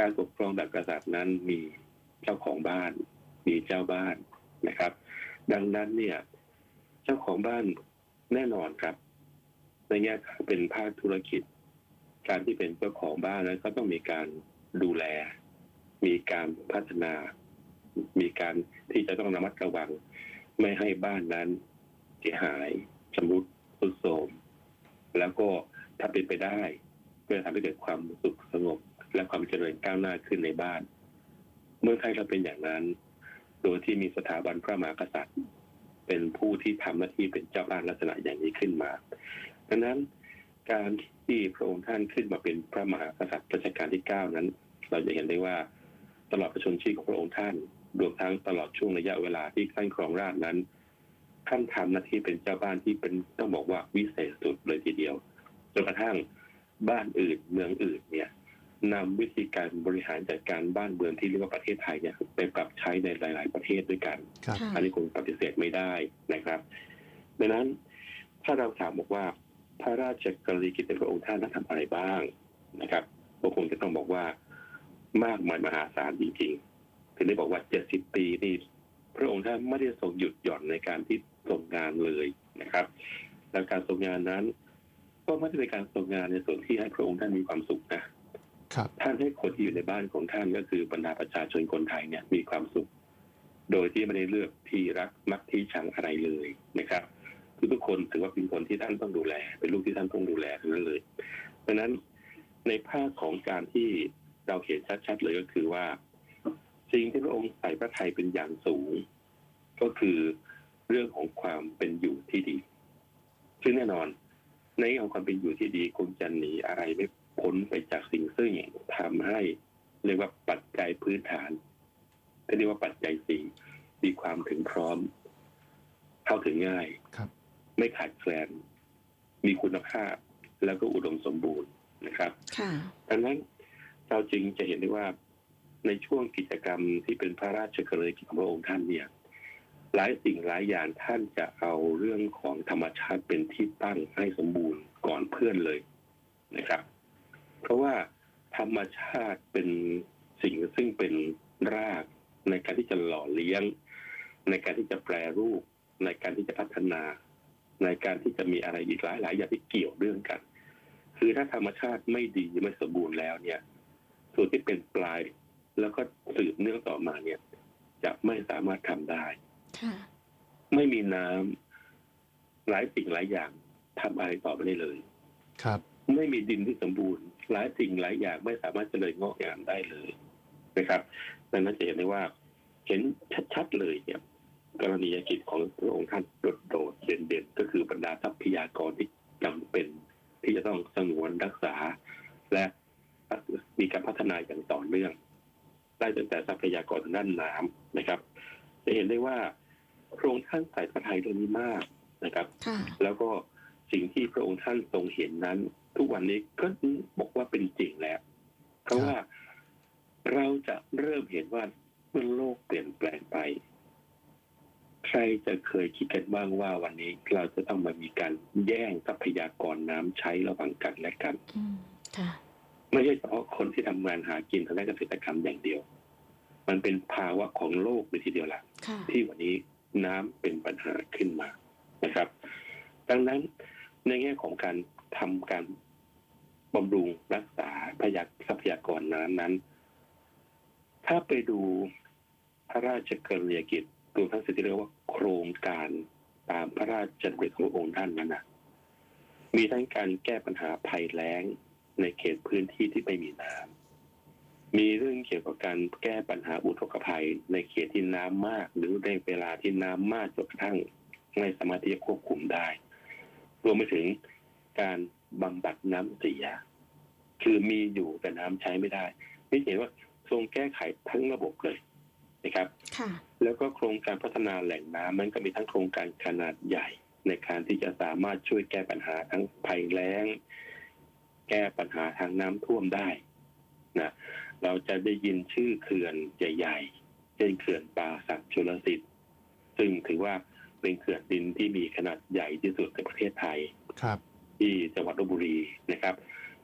การปกครองแบบกษัตริย์นั้นมีเจ้าของบ้านมีเจ้าบ้านนะครับ ดังนั้นเนี่ยเจ้าของบ้านแน่นอนครับในแง่เป็นภาคธุรกิจการที่เป็นเจ้าของบ้านนั้นก็ต้องมีการดูแลมีการพัฒนามีการที่จะต้องระมัดระวังไม่ให้บ้านนั้นเสียหายชำรุดทรุดโทรมแล้วก็ถ้าเป็นไปได้เพื่อทำให้เกิดความสุขสงบและความเจริญก้าวหน้าขึ้นในบ้านเมื่อไทยเราเป็นอย่างนั้นโดยที่มีสถาบันพระมหากษัตริย์เป็นผู้ที่ทำหน้าที่เป็นเจ้าบ้านลักษณะอย่างนี้ขึ้นมาดังนั้นการที่พระองค์ท่านขึ้นมาเป็นพระมหากษัตริย์รัชกาลที่9นั้นเราจะเห็นได้ว่าตลอดพระชนชีพของพระองค์ท่านรวมทั้งตลอดช่วงระยะเวลาที่ท่านครองราชย์นั้นท่านทำหน้าที่เป็นเจ้าบ้านที่เป็นต้องบอกว่าวิเศษสุดเลยทีเดียวจนกระทั่งบ้านอื่นเมืองอื่นเนี่ยนำวิธีการบริหารจัดการบ้านเมืองที่เรียกว่าประเทศไทยเนี่ยไปปรับใช้ในหลายๆประเทศด้วยกันอันนี้คงปฏิเสธไม่ได้นะครับดังนั้นถ้าเราถามบอกว่าพระราชกรณียกิจในพระองค์ท่านทำอะไรบ้างนะครับก็คงจะต้องบอกว่ามากมายมหาศาลจริงๆถึงได้บอกว่า70 ปีนี่พระองค์ท่านไม่ได้ทรงหยุดหย่อนในการที่ทรงงานเลยนะครับและการทรงงานนั้นก็ไม่ได้เป็นการทรงงานในส่วนที่ให้พระองค์ท่านมีความสุขนะท่านให้คนที่อยู่ในบ้านของท่านก็คือบรรดาประชาชนคนไทยเนี่ยมีความสุขโดยที่ไม่ได้เลือกที่รักมักที่ชังอะไรเลยนะครับทุกคนถือว่าเป็นคนที่ท่านต้องดูแลเป็นลูกที่ท่านต้องดูแลทั้งนั้นเลยดังนั้นในภาคของการที่เราเห็นชัดๆเลยก็คือว่าสิ่งที่พระองค์ใส่พระทัยเป็นอย่างสูงก็คือเรื่องของความเป็นอยู่ที่ดีซึ่งแน่นอนในของความเป็นอยู่ที่ดีคงจะหนีอะไรไม่พ้นไปจากสิ่งซึ่งทำให้เรียกว่าปัจจัยพื้นฐานเรียกว่าปัจจัย4มีความถึงพร้อมเข้าถึงง่ายไม่ขาดแคลนมีคุณภาพแล้วก็อุดมสมบูรณ์นะครับดังนั้นเราจึงจะเห็นได้ว่าในช่วงกิจกรรมที่เป็นพระราชกรณียกิจของพระองค์ท่านเนี่ยหลายสิ่งหลายอย่างท่านจะเอาเรื่องของธรรมชาติเป็นที่ตั้งให้สมบูรณ์ก่อนเพื่อนเลยนะครับเพราะว่าธรรมชาติเป็นสิ่งซึ่งเป็นรากในการที่จะหล่อเลี้ยงในการที่จะแปรรูปในการที่จะพัฒนาในการที่จะมีอะไรอีกหลายอย่างที่เกี่ยวเรื่องกันคือถ้าธรรมชาติไม่ดีไม่สมบูรณ์แล้วเนี่ยส่วนที่เป็นปลายแล้วก็สืบเนื่องต่อมาเนี่ยจะไม่สามารถทำได้ไม่มีน้ำหลายสิ่งหลายอย่างทำอะไรต่อไปได้เลยครับไม่มีดินที่สมบูรณ์หลายสิ่งหลายอย่างไม่สามารถเจริญงอกงามได้เลยนะครับดังนั้นจะเห็นได้ว่าเห็นชัดๆเลยเนี่ยกรณียกิจของพระองค์ท่านโดดๆเด่นๆก็คือบรรดาทรัพยากรที่จำเป็นที่จะต้องสงวนรักษาและมีการพัฒนาอย่างต่อเนื่องได้ตั้งแต่ทรัพยากรทางด้านน้ำนะครับจะเห็นได้ว่าพระองค์ท่านใส่พระทัยเรื่องนี้มากนะครับแล้วก็สิ่งที่พระองค์ท่านทรงเห็นนั้นทุกวันนี้ก็บอกว่าเป็นจริงแล้วเพราะว่าเราจะเริ่มเห็นว่าเมื่อโลกเปลี่ยนแปลงไปใครจะเคยคิดกันบ้างว่าวันนี้เราจะต้องมามีการแย่งทรัพยากรน้ำใช้ระหว่างกันและกันไม่ใช่เฉพาะคนที่ทำงานหากินทางด้านเกษตรกรรมอย่างเดียวมันเป็นภาวะของโลกในทีเดียวแหละที่วันนี้น้ำเป็นปัญหาขึ้นมานะครับดังนั้นในแง่ของการทำการบำรุงรักษาทรัพยากรน้ำนั้นถ้าไปดูพระราชกรณียกิจรวมทั้งสิ่งที่เรียกว่าโครงการตามพระราชดำริขององค์ท่านนั้นนะมีทั้งการแก้ปัญหาภัยแล้งในเขตพื้นที่ที่ไม่มีน้ำมีเรื่องเกี่ยวกับการแก้ปัญหาอุทกภัยในเขตที่น้ำมากหรือในเวลาที่น้ำมากจนกระทั่งไม่สามารถที่จะควบคุมได้รวมไปถึงการบำบัดน้ำเสียคือมีอยู่แต่น้ำใช้ไม่ได้นี่เห็นว่าทรงแก้ไขทั้งระบบเลยนะครับแล้วก็โครงการพัฒนาแหล่งน้ำมันก็มีทั้งโครงการขนาดใหญ่ในการที่จะสามารถช่วยแก้ปัญหาทั้งภัยแล้งแก้ปัญหาทางน้ำท่วมได้นะเราจะได้ยินชื่อเขื่อนใหญ่ๆเช่นเขื่อนป่าสักชลสิทธิ์ซึ่งถือว่าเป็นเขื่อนดินที่มีขนาดใหญ่ที่สุดในประเทศไทยที่จังหวัดลพบุรีนะครับ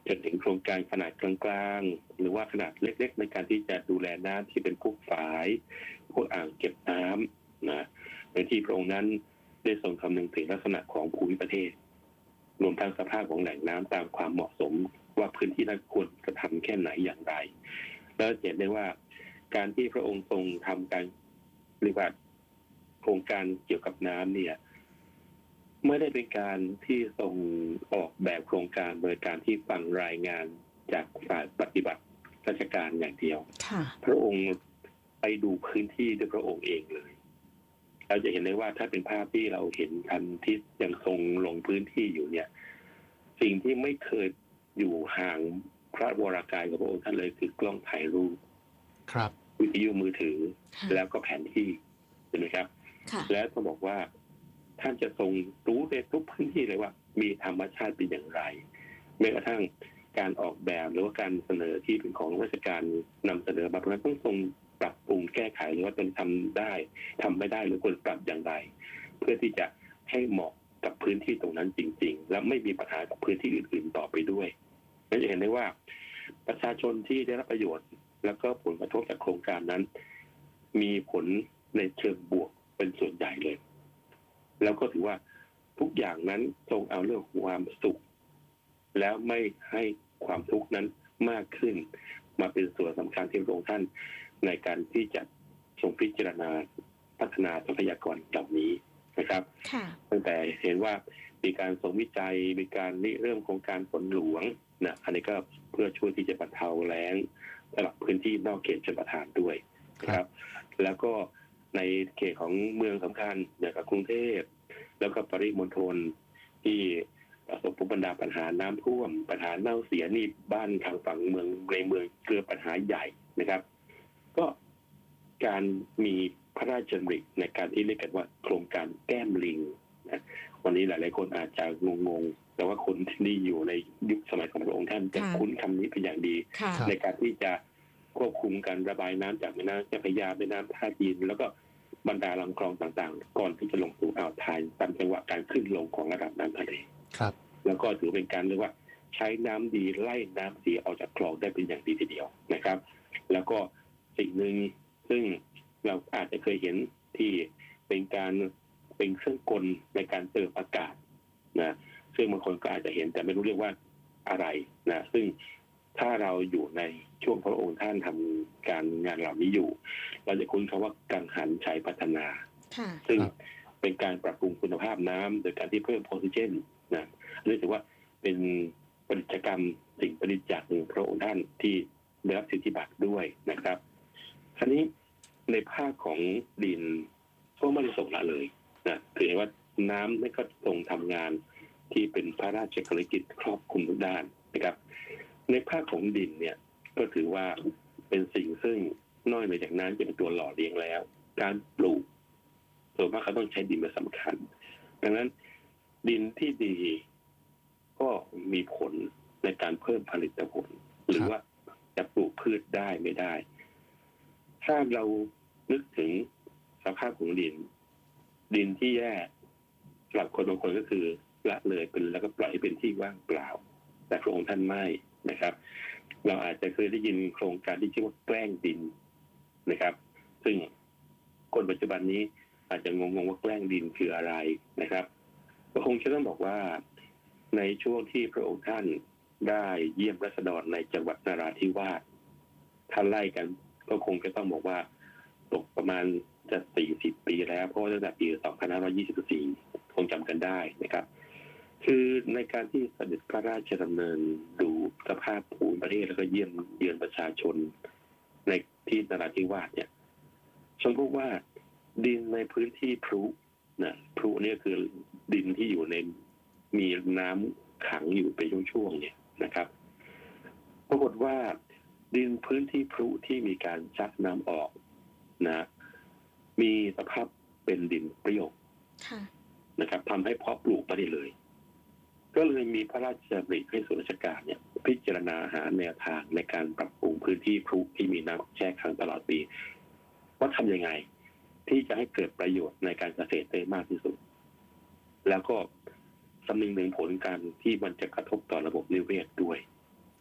จนถึงโครงการขนาดกลางๆหรือว่าขนาดเล็กๆในการที่จะดูแลน้ำที่เป็นพวกฝายพวกอ่างเก็บน้ำนะโดยที่พระองค์นั้นได้ทรงคำนึงถึงลักษณะของภูมิประเทศรวมทั้งสภาพของแหล่งน้ำตามความเหมาะสมว่าพื้นที่นั้นควรจะทำแค่ไหนอย่างไรแล้วเห็นได้ว่าการที่พระองค์ทรงทำการเรียกว่าโครงการเกี่ยวกับน้ำเนี่ยไม่ได้เป็นการที่ทรงออกแบบโครงการโดยการที่ฟังรายงานจากฝ่ายปฏิบัติราชการอย่างเดียวพระองค์ไปดูพื้นที่ด้วยพระองค์เองเลยเราจะเห็นได้ว่าถ้าเป็นภาพที่เราเห็นทันที่ยังทรงลงพื้นที่อยู่เนี่ยสิ่งที่ไม่เคยอยู่ห่างพระวรากายกับพระองค์ท่านเลยคือกล้องถ่ายรูปครับวิทยุมือถือแล้วก็แผนที่ใช่ไหมครับแล้วต้องบอกว่าท่านจะทรงรู้ในทุกพื้นที่เลยว่ามีธรรมชาติเป็นอย่างไรแม้กระทั่งการออกแบบหรือว่าการเสนอที่เป็นของราชการนำเสนอมาเพราะนั้นต้องทรงปรับปรุงแก้ไขหรือว่าเป็นทำได้ทำไม่ได้หรือควรปรับอย่างไรเพื่อที่จะให้เหมาะกับพื้นที่ตรงนั้นจริงๆและไม่มีปัญหากับพื้นที่อื่นๆต่อไปด้วยนั่นจะเห็นได้ว่าประชาชนที่ได้รับประโยชน์แล้วก็ผลกระทบจากโครงการนั้นมีผลในเชิงบวกเป็นส่วนใหญ่เลยแล้วก็ถือว่าทุกอย่างนั้นทรงเอาเรื่องความสุขแล้วไม่ให้ความทุกข์นั้นมากขึ้นมาเป็นส่วนสำคัญที่พระองค์ท่านในการที่จะทรงพิจารณาพัฒนาทรัพยากรเหล่านี้นะครับตั้งแต่เห็นว่ามีการทรงวิจัยมีการเริ่มโครงการฝนหลวงนะอันนี้ก็เพื่อช่วยที่จะบรรเทาแล้งสำหรับพื้นที่นอกเขตชลประทานด้วยนะครับแล้วก็ในเขตของเมืองสำคัญอย่างกับกรุงเทพแล้วก็ปริมณฑลที่ประสบบรรดาปัญหาน้ำท่วมปัญหาเน่าเสียนี่บ้านทางฝั่งเมืองในเมืองเกิดปัญหาใหญ่นะครับก็การมีพระราชดำริในการที่เรียกกันว่าโครงการแก้มลิงนะวันนี้หลายๆคนอาจจะงงๆแต่ว่าคนที่อยู่ในยุคสมัยของพระองค์ท่านจะคุ้นคำนี้เป็นอย่างดีในการที่จะควบคุมการระบายน้ำจากแม่น้ำเจ้าพระยาแม่น้ำท่าจีนแล้วก็บรรดาลำคลองต่างๆก่อนที่จะลงสู่อ่าวไทยตามจังหวะการขึ้นลงของระดับน้ำทะเลครับแล้วก็ถือเป็นการเรียกว่าใช้น้ำดีไล่น้ำเสียออกจากคลองได้เป็นอย่างดีทีเดียวนะครับแล้วก็สิ่งหนึ่งซึ่งเราอาจจะเคยเห็นที่เป็นเครื่องกลในการเติมอากาศนะซึ่งบางคนก็อาจจะเห็นแต่ไม่รู้เรียกว่าอะไรนะซึ่งถ้าเราอยู่ในช่วงพระองค์ท่านทำการงานเหล่านี้อยู่เราจะคุ้นคำว่ากังหันชัยพัฒนาซึ่งเป็นการปรับปรุงคุณภาพน้ำโดยการที่เพิ่มออกซิเจนนะเรียกว่าเป็นผลิตกรรมสิ่งประดิษฐ์จากพระองค์ท่านที่ได้รับสิทธิบัตรด้วยนะครับคราวนี้ในภาคของดินก็ไม่ได้ส่งละเลยนะถือว่าน้ำนี่ก็ทรงทำงานที่เป็นพระราชกฤษกิจครอบคลุมทุกด้านนะครับในภาคของดินเนี่ยก็ถือว่าเป็นสิ่งซึ่งนอกจากน้ำจะเป็นตัวหล่อเลี้ยงแล้วการปลูกส่วนมากเขาต้องใช้ดินเป็นสำคัญดังนั้นดินที่ดีก็มีผลในการเพิ่มผลิตผลหรือว่าจะปลูกพืชได้ไม่ได้ถ้าเรานึกถึงสภาพของดินที่แย่สำหรับคนบางคนก็คือละเลยเป็นแล้วก็ปล่อยให้เป็นที่ว่างเปล่าแต่พระองค์ท่านไม่นะครับเราอาจจะเคยได้ยินโครงการที่ชื่อว่าแกล้งดินนะครับซึ่งคนปัจจุบันนี้อาจจะงงว่าแกล้งดินคืออะไรนะครับก็คงจะต้องบอกว่าในช่วงที่พระองค์ท่านได้เยี่ยมราษฎรในจังหวัดนราธิวาสท่านไล่กันก็คงจะต้องบอกว่าตกประมาณจะ40 ปีแล้วเพราะตั้งแต่ปี2524คงจำกันได้นะครับคือในการที่เสด็จพระราชดำเนินดูสภาพภูมิประเทศแล้วก็เยี่ยมเยือนประชาชนในที่นราธิวาสเนี่ยทรงพบว่าดินในพื้นที่พรุนะพรุเนี่ยคือดินที่อยู่ในมีน้ำขังอยู่เป็นช่วงๆเนี่ยนะครับปรากฏว่าดินพื้นที่พรุที่มีการชักน้ำออกนะมีสภาพเป็นดินเปรี้ยวนะครับทำให้เพาะปลูกไม่ได้เลยก็เลยมีพระราชดำริให้ส่วนราชการเนี่ยพิจารณาหาแนวทางในการปรับปรุงพื้นที่พรุที่มีน้ำแช่ขังตลอดปีว่าทำยังไงที่จะให้เกิดประโยชน์ในการเกษตรได้มากที่สุดแล้วก็คำนึงถึงผลการที่มันจะกระทบต่อระบบนิเวศด้วย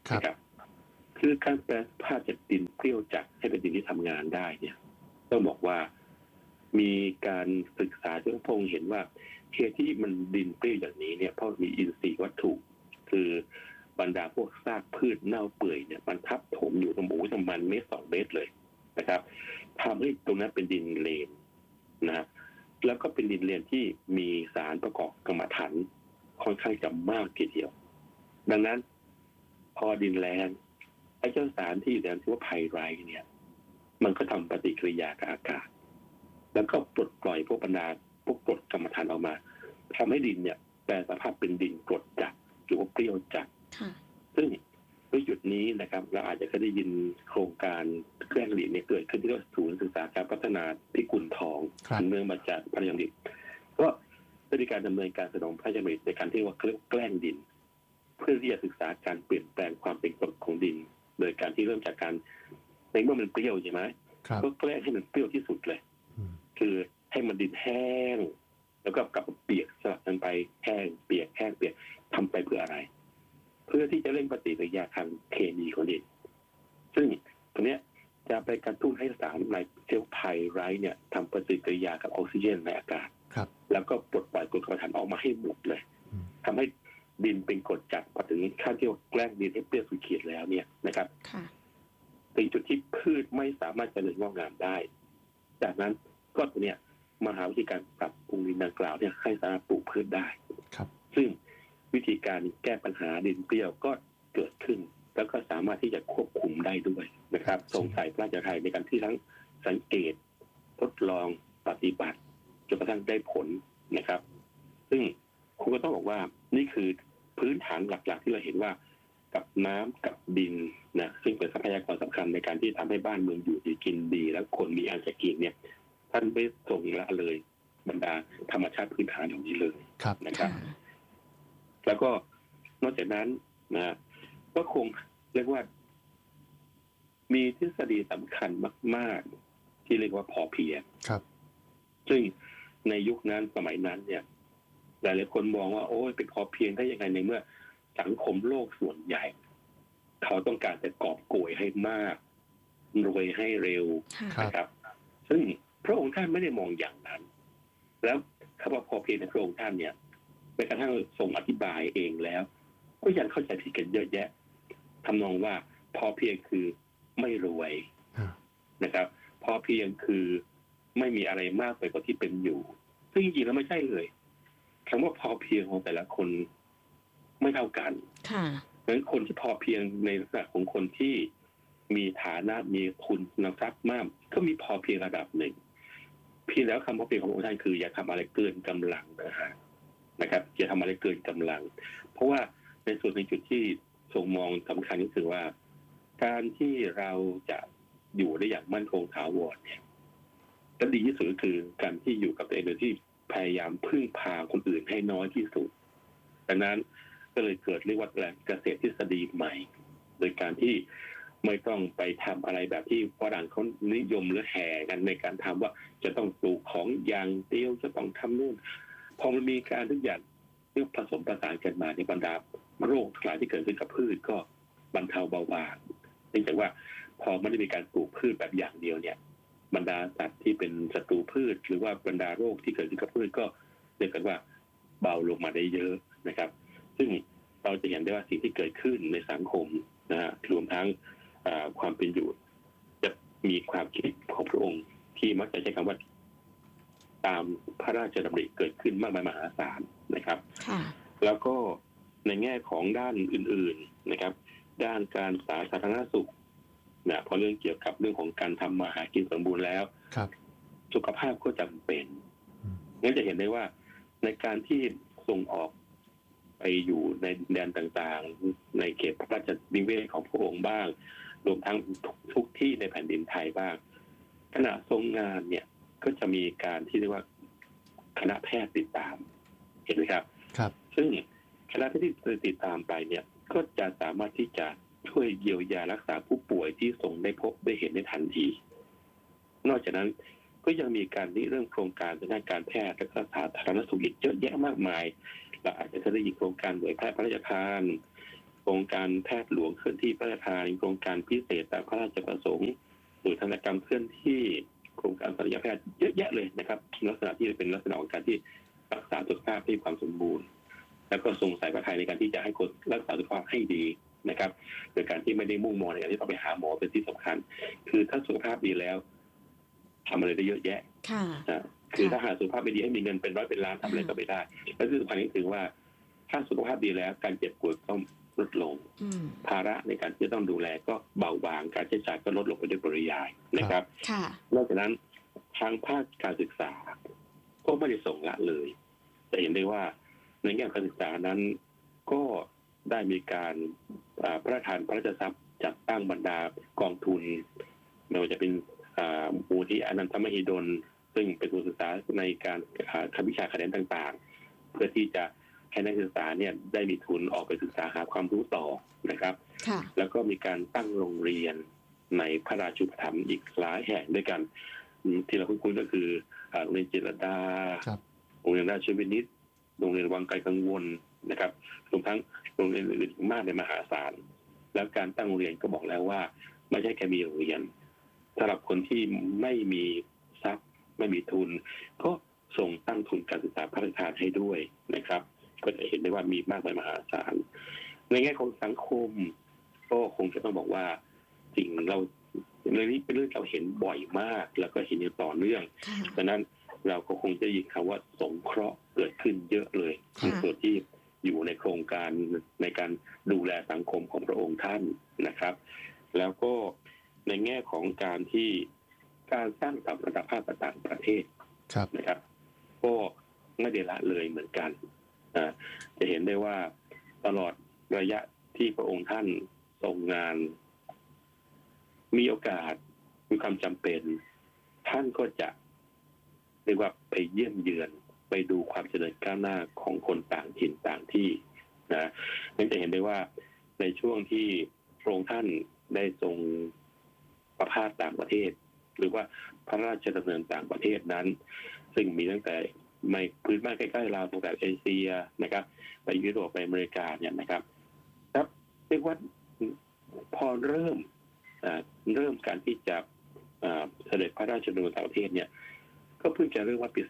นะครับคือการแปลสภาพจากดินเปรี้ยวจัดให้เป็นดินที่ทำงานได้เนี่ยต้องบอกว่ามีการศึกษาจนพงเห็นว่าเหตุที่มันดินเปรี้ยวอย่างนี้เนี่ยเพราะมีอินทรีย์วัตถุคือบรรดาพวกซากพืชเน่าเปื่อยเนี่ยมันทับถมอยู่ตรงประมาณเมตร2 เมตรเลยนะครับทำให้ตรงนั้นเป็นดินเลนนะแล้วก็เป็นดินเลนที่มีสารประกอบกรรมฐานค่อนข้างจะมากทีเดียวดังนั้นพอดินแล้งไอ้เจ้าสารที่อยู่ในที่ว่าไพไรท์เนี่ยมันก็ทำปฏิกิริยากับอากาศแล้วก็ปลดปล่อยพวกบรรดาพวกกรดกรรมฐานออกมาทำให้ดินเนี่ยแปลสภาพเป็นดินกรดจัดหรือว่าเปรี้ยวจัดซึ่งด้วยจุดนี้นะครับเราอาจจะเคยได้ยินโครงการแกล้งดินเนี่ยเกิดขึ้นที่ศูนย์ศึกษาการพัฒนาพิกุลทองเมืองมาจากพระราชดำริก็ได้มีการดำเนินการสนองพระราชดำริในการที่ว่าแกล้งดินเพื่อที่จะศึกษาการเปลี่ยนแปลงความเป็นกรดของดินโดยการที่เริ่มจากการในเมื่อมันเปรี้ยวใช่ไหมก็แกล้งให้มันเปรี้ยวที่สุดเลยคือให้มันดินแห้งแล้วก็กลับเปียกสลับกันไปแห้งเปียกแห้งเปียกทำไปเพื่ออะไรเพื่อที่จะเร่งปฏิกิริยาทางเคมีของดินซึ่งตัวเนี้ยจะไปกระตุ้นให้สารในเซลล์ไพไรท์เนี่ยทำปฏิกิริยากับออกซิเจนในอากาศแล้วก็ปลดปล่อยกรดกรรมฐานออกมาให้หมดเลยทำให้ดินเป็นกรดจัดพอถึงขั้นที่แกล้งดินให้เปรี้ยวสุดขีดแล้วเนี่ยนะครับเป็นจุดที่พืชไม่สามารถเจริญงอกงามได้จากนั้นก็ตัวเนี้ยมหาวิธีการปรับปรุงดินดังกล่าวเนี่ยให้สามารถปลูกพืชได้ซึ่งวิธีการแก้ปัญหาดินเปรี้ยวก็เกิดขึ้นแล้วก็สามารถที่จะควบคุมได้ด้วยนะครับทรงใส่พระราชทานในการที่ทั้งสังเกตทดลองปฏิบัติจนกระทั่งได้ผลนะครับซึ่งคุณก็ต้องบอกว่านี่คือพื้นฐานหลักๆที่เราเห็นว่ากับน้ำกับดินนะซึ่งเป็นทรัพยากรสำคัญในการที่ทำให้บ้านเมืองอยู่ดีกินดีแล้วคนมีอันจะกินเนี่ยท่านไม่ส่งละเลยบรรดาธรรมชาติพื้นฐานอย่างนี้เลยนะครับแล้วก็นอกจากนั้นนะก็คงเรียกว่ามีทฤษฎีสำคัญมากๆที่เรียกว่าพอเพียงซึ่งในยุคนั้นสมัยนั้นเนี่ยหลายๆคนมองว่าโอ้ยเป็นพอเพียงได้ยังไงในเมื่อสังคมโลกส่วนใหญ่เขาต้องการจะกอบโกยให้มากรวยให้เร็วนะครับซึ่งพระองค์ท่านไม่ได้มองอย่างนั้นแล้วคำว่าพอเพียงในพระองค์ท่านเนี่ยแม้กระทั่งทรงอธิบายเองแล้วก็ยังเข้าใจผิดกันเยอะแยะทำนองว่าพอเพียงคือไม่รวยนะครับพอเพียงคือไม่มีอะไรมากไปกว่าที่เป็นอยู่ซึ่งจริงๆแล้วไม่ใช่เลยคำว่าพอเพียงของแต่ละคนไม่เท่ากันเพราะฉะนั้นคนที่พอเพียงในลักษณะของคนที่มีฐานะมีคุณทรัพย์มากก็มีพอเพียงระดับหนึ่งเพียงแล้วคำพอเพียงขององค์ท่านคืออย่าทำอะไรเกินกำลังนะครับอย่าทำอะไรเกินกำลังเพราะว่าในส่วนในจุดที่ทรงมองสำคัญก็คือว่าการที่เราจะอยู่ได้อย่างมั่นคงถาวรเนี่ยก็ดีที่สุดก็คือการที่อยู่กับตัวเองโดยที่พยายามพึ่งพาคนอื่นให้น้อยที่สุดดังนั้นก็เลยเกิดเรียกว่าเกษตรทฤษฎีใหม่โดยการที่ไม่ต้องไปทำอะไรแบบที่ฝรั่งเขานิยมหรือแห่กันในการทำว่าจะต้องปลูกของอย่างเดียวจะต้องทำนู่นพอมันมีการทุกอย่างเรียกผสมประสานกันมาในบรรดาโรคทั้งหลายที่เกิดขึ้นกับพืชก็บรรเทาเบาบางเนื่องจากว่าพอไม่ได้มีการปลูกพืชแบบอย่างเดียวเนี่ยบรรดาสัตว์ที่เป็นศัตรูพืชหรือว่าบรรดาโรคที่เกิดขึ้นกับพืชก็เรียกกันว่าเบาลงมาได้เยอะนะครับซึ่งเราจะเห็นได้ว่าสิ่งที่เกิดขึ้นในสังคมนะฮะรวมทั้งความเป็นอยู่จะมีความคิดของพระองค์ที่มักจะใช้คำว่าตามพระราชดำริเกิดขึ้นมากมายมหาศาลนะครับแล้วก็ในแง่ของด้านอื่นๆนะครับด้านการสาธารณสุขนะพอเรื่องเกี่ยวกับเรื่องของการทำมาหากินสมบูรณ์แล้วสุขภาพก็จำเป็นงั้นจะเห็นได้ว่าในการที่ส่งออกไปอยู่ในแดนต่างๆในเขตพระราชนิเวศของพระองค์บ้างรวมทั้งทุกที่ในแผ่นดินไทยบ้างขณะทรงงานเนี่ยก็จะมีการที่เรียกว่าคณะแพทย์ติดตามเห็นไหมครับซึ่งคณะที่ติดตามไปเนี่ยก็จะสามารถที่จะช่วยเยียวยารักษาผู้ป่วยที่ทรงได้พบได้เห็นในทันทีนอกจากนั้นก็ยังมีการเรื่องโครงการทางด้านการแพทย์และก็สาธารณสุขอีกเยอะแยะมากมายเราอาจจะได้ยินโครงการหน่วยแพทย์พระราชทานครงการแพทย์หลวงเคลื่อนที่พระราชทานโครงการพิเศษตามพระราชประสงค์ศูนย์ธนกรรมเคลื่อนที่โครงการศัลยแพทย์เยอะแยะเลยนะครับลักษณะที่เป็นลักษณะของการที่รักษาสุขภาพให้ความสมบูรณ์แล้วก็ทรงใส่พระทัยในการที่จะให้คนรักษาสุขภาพให้ดีนะครับโดยการที่ไม่ได้มุ่งมองในการที่ต้องไปหาหมอเป็นที่สำคัญคือถ้าสุขภาพดีแล้วทำอะไรได้เยอะแยะคือถ้าหาสุขภาพไม่ดีให้มีเงินเป็นร้อยเป็นล้านทำอะไรก็ไม่ได้และที่สำคัญก็คือว่าถ้าสุขภาพดีแล้วการเจ็บป่วยต้องลดลงภาระในการที่ต้องดูแลก็เบาบางการใช้จ่ายก็ลดลงไปด้วยปริยายนะครับนอกจากนั้นทางภาคการศึกษาก็ไม่ได้ส่งละเลยจะเห็นได้ว่าในแง่การศึกษานั้นก็ได้มีการพระราชทานพระราชทรัพย์จัดตั้งบรรดากองทุนไม่ว่าจะเป็นมูลที่อนันทมหิดลซึ่งเป็นทุนศึกษาในการควิชาคะแนนต่างๆเพื่อที่จะให้นักศึกษาเนี่ยได้มีทุนออกไปศึกษาหาความรู้ต่อนะครับแล้วก็มีการตั้งโรงเรียนในพระราชูปถัมภ์อีกหลายแห่งด้วยกันที่เราคุ้นๆก็คือโรงเรียนเจรดาโรงเรียนราชวินิตโรงเรียนวังไกลกังวลนะครับรวมทั้งโรงเรียนอื่นๆมากในมหาศาลแล้วการตั้งโรงเรียนก็บอกแล้วว่าไม่ใช่แค่มีโรงเรียนสำหรับคนที่ไม่มีทรัพย์ไม่มีทุนก็ส่งตั้งทุนการศึกษาพระราชทานให้ด้วยนะครับก็จะเห็นได้ว่ามีมากมายมหาศาลในแง่ของสังคมก็คงจะต้องบอกว่าสิ่งเราเรื่องนี้เป็นเรื่องเราเห็นบ่อยมากแล้วก็เห็นอยู่ต่อเนื่องดังนั้นเราก็คงจะยินคำว่าสงเคราะห์เกิดขึ้นเยอะเลยในส่วนที่อยู่ในโครงการในการดูแลสังคมของพระองค์ท่านนะครับแล้วก็ในแง่ของการที่การสร้างสมรรถภาพต่างประเทศนะครับก็ไม่ได้ละเลยเหมือนกันจะเห็นได้ว่าตลอดระยะที่พระองค์ท่านทรงงานมีโอกาสมีความจำเป็นท่านก็จะเรียกว่าไปเยี่ยมเยือนไปดูความเจริญก้าวหน้าของคนต่างถิ่นต่างที่นะนั่นจะเห็นได้ว่าในช่วงที่พระองค์ท่านได้ทรงประพาสต่างประเทศหรือว่าพระราชดำเนินต่างประเทศนั้นซึ่งมีตั้งแต่ในพื้นบ้านใกล้ๆเราตั้งแต่เอเชียนะครับไปยุโรปไปอเมริกาเนี่ยนะครับครับเรียกว่าพอเริ่มการที่จะเสด็จพระราชดำเนินต่างประเทศเนี่ยก็เพิ่งจะเริ่มว่าปี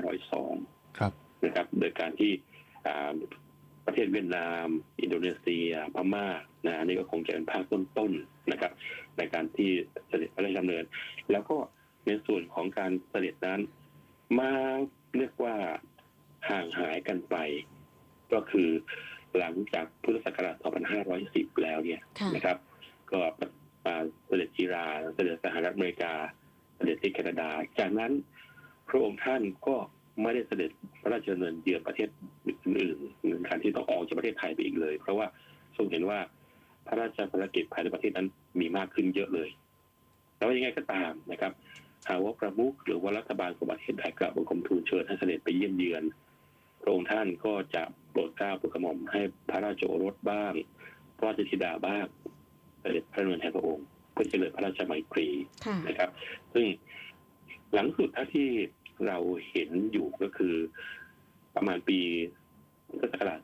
2502 ครับนะครับโดยการที่ประเทศเวียดนามอินโดนีเซียพม่านะนี่ก็คงจะเป็นภาคต้นๆนะครับในการที่เสด็จพระราชดำเนินแล้วก็ในส่วนของการเสด็จนั้นมาเรียกว่าห่างหายกันไปก็คือหลังจากพุทธศักราช 2510 แล้วเนี่ยนะครับก็เสด็จอิหร่านเสด็จสหรัฐอเมริกาเสด็จที่แคนาดาจากนั้นพระองค์ท่านก็ไม่ได้เสด็จพระราชดำเนินเยือนประเทศอื่นๆในการที่ต้องออกจากประเทศไทยไปอีกเลยเพราะว่าทรงเห็นว่าพระราชภารกิจภายในประเทศนั้นมีมากขึ้นเยอะเลยแต่ว่ายังไงก็ตามนะครับหากว่าประมุขหรือว่ารัฐบาลของประเทศไทยกราบบังคมทูลเชิญให้เสด็จไปเยี่ยมเยือนพระองค์ท่านก็จะโปรดเกล้าโปรดกระหม่อมให้พระราชโอรสบ้างพระราชธิดาบ้างเสด็จพระดำเนินแทนพระองค์เพื่อเจริญพระราชมัยตรีนะครับซึ่งหลังสุดที่เราเห็นอยู่ก็คือประมาณปีพุทธศักราช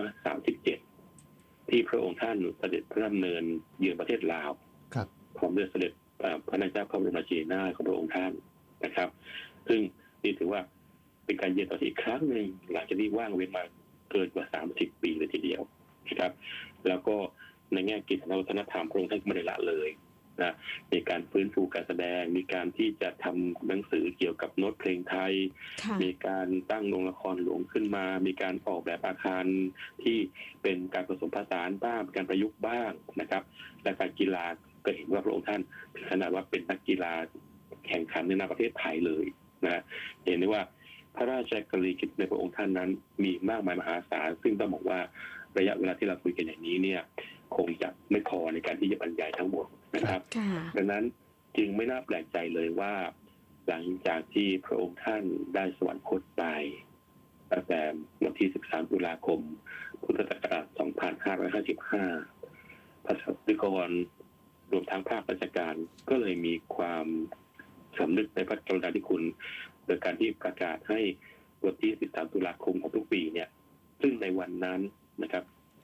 2537 ที่พระองค์ท่านเสด็จพระดำเนินเยือนประเทศลาวพร้อมด้วยเสด็จพระนางเจ้าพระบรมราชินีนาถของพระองค์ท่านนะครับซึ่งนี่ถือว่าเป็นการเยือนต่ออีกครั้งหนึ่งหลังจากที่ว่างเว้นมาเกินกว่า30 ปีเลยทีเดียวนะครับแล้วก็ในแง่กิจวัฒนธรรมพระองค์ท่านไม่ได้ละเลยนะมีการฟื้นฟูการแสดงมีการที่จะทำหนังสือเกี่ยวกับโน้ตเพลงไทยมีการตั้งโรงละครหลวงขึ้นมามีการออกแบบอาคารที่เป็นการผสมผสานบ้างการประยุกต์บ้างนะครับและการกีฬาก็เห็นว่าพระองค์ท่านถึงขนาดว่าเป็นนักกีฬาแข่งขันในประเทศไทยเลยนะเห็นได้ว่าพระราชกรณียกิจในพระองค์ท่านนั้นมีมากมายมหาศาลซึ่งต้องบอกว่าระยะเวลาที่เราคุยกันอย่างนี้เนี่ยคงจะไม่พอในการที่จะบรรยายทั้งหมดนะครับดังนั้นจึงไม่น่าแปลกใจเลยว่าหลังจากที่พระองค์ท่านได้สวรรคตไปตั้งแต่วันที่ 13 ตุลาคม พุทธศักราช 2555 ประชาชนรวมทั้งภาคราชการก็เลยมีความสำนึกในพระกรุณาธิคุณโดยการที่ประกาศให้วันที่ 13 ตุลาคมของทุกปีเนี่ยซึ่งในวันนั้นนะครับ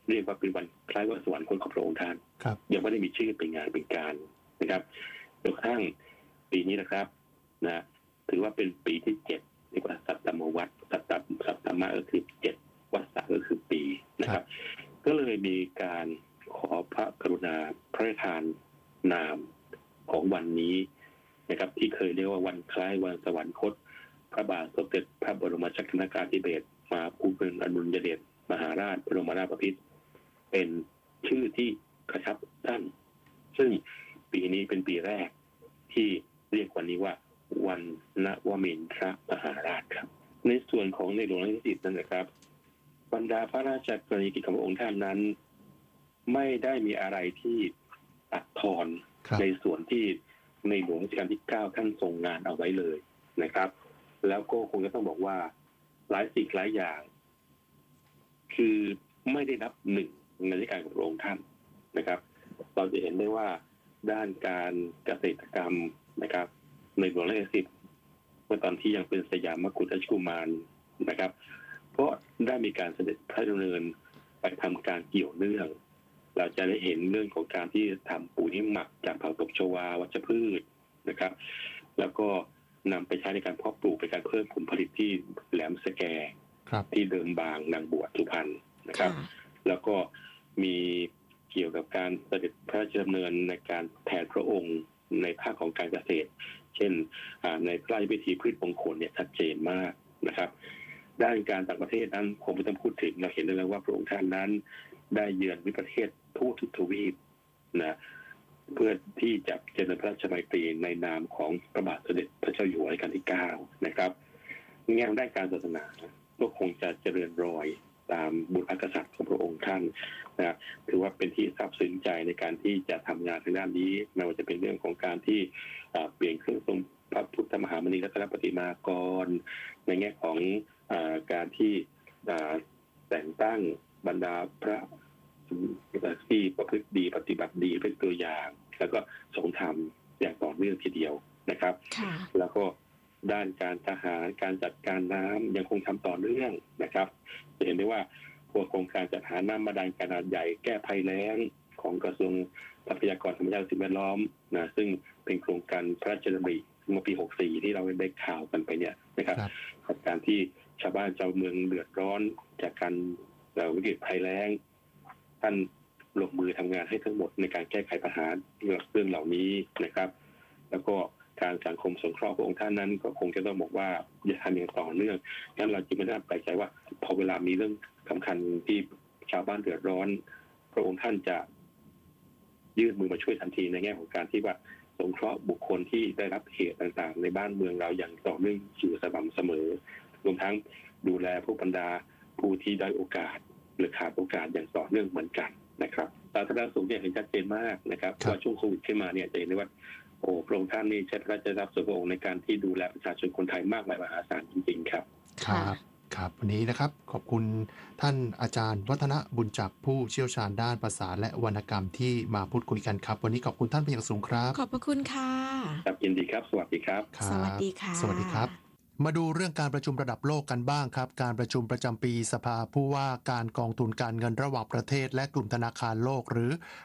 เรียกว่าเป็นวันคล้ายวันสวรรคตของพระองค์ท่านยังไม่ได้มีชื่อเป็นงานเป็นการนะครับจนกระทั่งปีนี้นะครับนะถือว่าเป็นปีที่7เรียกว่าสัตตมวัฏสัตตมะก็คือ7วัฏฏะก็คือปีนะครับก็เลยมีการขอพระกรุณาพระราชทานนามของวันนี้นะครับที่เคยเรียกว่าวันคล้ายวันสวรรคตพระบาทสมเด็จพระบรมชนกาธิเบศรมหาภูมิพลอดุลยเดชมหาราชบรมนาถบพิตรเป็นชื่อที่กระชับสั้นซึ่งปีนี้เป็นปีแรกที่เรียกวันนี้ว่าวันนวมินทรมหาราชครับในส่วนของในหลวงรัชกาลที่10นั่นนะครับบรรดาพระราชกรณียกิจของพระองค์ท่านนั้นไม่ได้มีอะไรที่ตัดทอนในส่วนที่ในหลวงรัชกาลที่9ท่านทรงงานเอาไว้เลยนะครับแล้วก็คงจะต้องบอกว่าหลายสิ่งหลายอย่างคือไม่ได้นับหนึ่งในราชการของพระองค์ท่านนะครับเราจะเห็นได้ว่าด้านการเกษตรกรรมนะครับในหลวงรัชกาลที่10เมื่อตอนที่ยังเป็นสยามกุฎราชกุมารนะครับก็ได้มีการเสด็จพระดำเนินไปทำการเกี่ยวเนื่องเราจะได้เห็นเรื่องของการที่ทำปุ๋ยหมักจากผักตบชวาวัชพืชนะครับแล้วก็นำไปใช้ในการเพาะปลูกเป็นการเพิ่มผลผลิตที่แหลมสแกที่เดิมบางนางบวชสุพรรณนะครับแล้วก็มีเกี่ยวกับการเสด็จพระราชดำเนินในการแทนพระองค์ในภาคของการเกษตรเช่นในพระราชพิธีพืชมงคลเนี่ยชัดเจนมากนะครับด้านการต่างประเทศนั้นคงไม่ต้องพูดถึงเราเห็นได้แล้วว่าพระองค์ท่านนั้นได้เยือนวิประเทศทั่วทุกทวีปนะเพื่อที่จะเจริญพระราชมัยตรีในนามของพระบาทสมเด็จพระเจ้าอยู่หัวรัชกาลที่9นะครับแง่ด้านการศาสนาก็คงจะเจริญรอยตามบุตรกษัตริย์ของพระองค์ท่านนะถือว่าเป็นที่ซาบซึ้งใจในการที่จะทำงานทางด้านนี้ไม่ว่าจะเป็นเรื่องของการที่เปลี่ยนเครื่องทรงพระพุทธมหามณีรัตนปฏิมากรในแง่ของการที่แต่งตั้งบรรดาพระที่ประพฤติดีปฏิบัติดีเป็นตัวอย่างแล้วก็ทรงธรรมอย่างต่อเนื่องทีเดียวนะครับแล้วก็ด้านการทหารการจัดการน้ำยังคงทำต่อเนื่องนะครับจะเห็นได้ว่าพวกโครงการจัดหาน้ำบาดาลขนาดใหญ่แก้ภัยแล้งของกระทรวงทรัพยากรธรรมชาติและสิ่งแวดล้อมนะซึ่งเป็นโครงการพระราชดำริเมื่อปี64ที่เราได้ข่าวกันไปเนี่ยนะครับการที่ชาวบ้านชาวเมืองเดือดร้อนจากการวิกฤตภัยแล้งท่านลงมือทำงานให้ทั้งหมดในการแก้ไขปัญหาเรื่องเหล่านี้นะครับแล้วก็การสังคมสงเคราะห์ขององค์ท่านนั้นก็คงจะต้องบอกว่าอย่าทำอย่างต่อเนื่องงั้นเราจึงไม่ได้แปลกใจว่าพอเวลามีเรื่องสำคัญที่ชาวบ้านเดือดร้อนพระองค์ท่านจะยื่นมือมาช่วยทันทีในแง่ของการที่ว่าสงเคราะห์บุคคลที่ได้รับเหตุต่างๆในบ้านเมืองเราอย่างต่อเนื่องอยู่สม่ำเสมอรวมทั้งดูแลพวกบรรดาผู้ที่ได้โอกาสหรือขาดโอกาสอย่างต่อเนื่องเหมือนกันนะครับสาธารณสุขเนี่ยเห็นชัดเจนมากนะครับว่าช่วงโควิดขึ้นมาเนี่ยจะเห็นได้ว่าพระองค์ท่านนี่ใช้พระราชทรัพย์ส่วนพระองค์ในการที่ดูแลประชาชนคนไทยมากมายมหาศาลจริงๆครับครับวันนี้นะครับขอบคุณท่านอาจารย์วัฒนบุญจักรผู้เชี่ยวชาญด้านภาษาและวรรณกรรมที่มาพูดคุยกันครับวันนี้ขอบคุณท่านเป็นอย่างสูงครับขอบพระคุณค่ะครับยินดีครับสวัสดีครับสวัสดีค่ะสวัสดีครับมาดูเรื่องการประชุมระดับโลกกันบ้างครับการประชุมประจำปีสภาผู้ว่าการกองทุนการเงินระหว่างประเทศและกลุ่มธนาคารโลกหรือ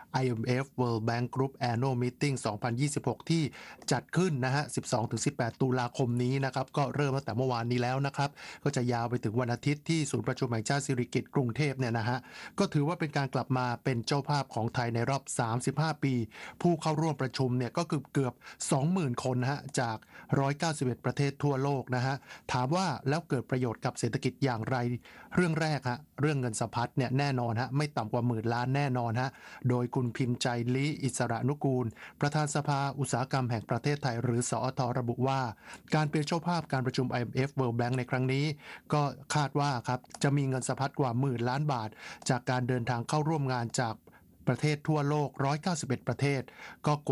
IMF World Bank Group Annual Meeting 2026 ที่จัดขึ้นนะฮะ 12-18 ตุลาคมนี้นะครับก็เริ่มตั้งแต่เมื่อวานนี้แล้วนะครับก็จะยาวไปถึงวันอาทิตย์ที่ศูนย์ประชุมแห่งชาติสิริกิติ์กรุงเทพเนี่ยนะฮะก็ถือว่าเป็นการกลับมาเป็นเจ้าภาพของไทยในรอบ35 ปีผู้เข้าร่วมประชุมเนี่ยก็คือเกือบ 20,000 คนนะฮะจาก191ประเทศทั่วโลกนะถามว่าแล้วเกิดประโยชน์กับเศรษฐกิจอย่างไรเรื่องแรกฮะเรื่องเงินสะพัดเนี่ยแน่นอนฮะไม่ต่ำกว่า10,000 ล้านแน่นอนฮะโดยคุณพิมพ์ใจลี้อิสระนุกูลประธานสภาอุตสาหกรรมแห่งประเทศไทยหรือสอทระบุว่าการเป็นเจ้าภาพการประชุม IMF World Bank ในครั้งนี้ก็คาดว่าครับจะมีเงินสะพัดกว่า10,000 ล้านบาทจากการเดินทางเข้าร่วมงานจากประเทศทั่วโลก191ประเทศก็กว่า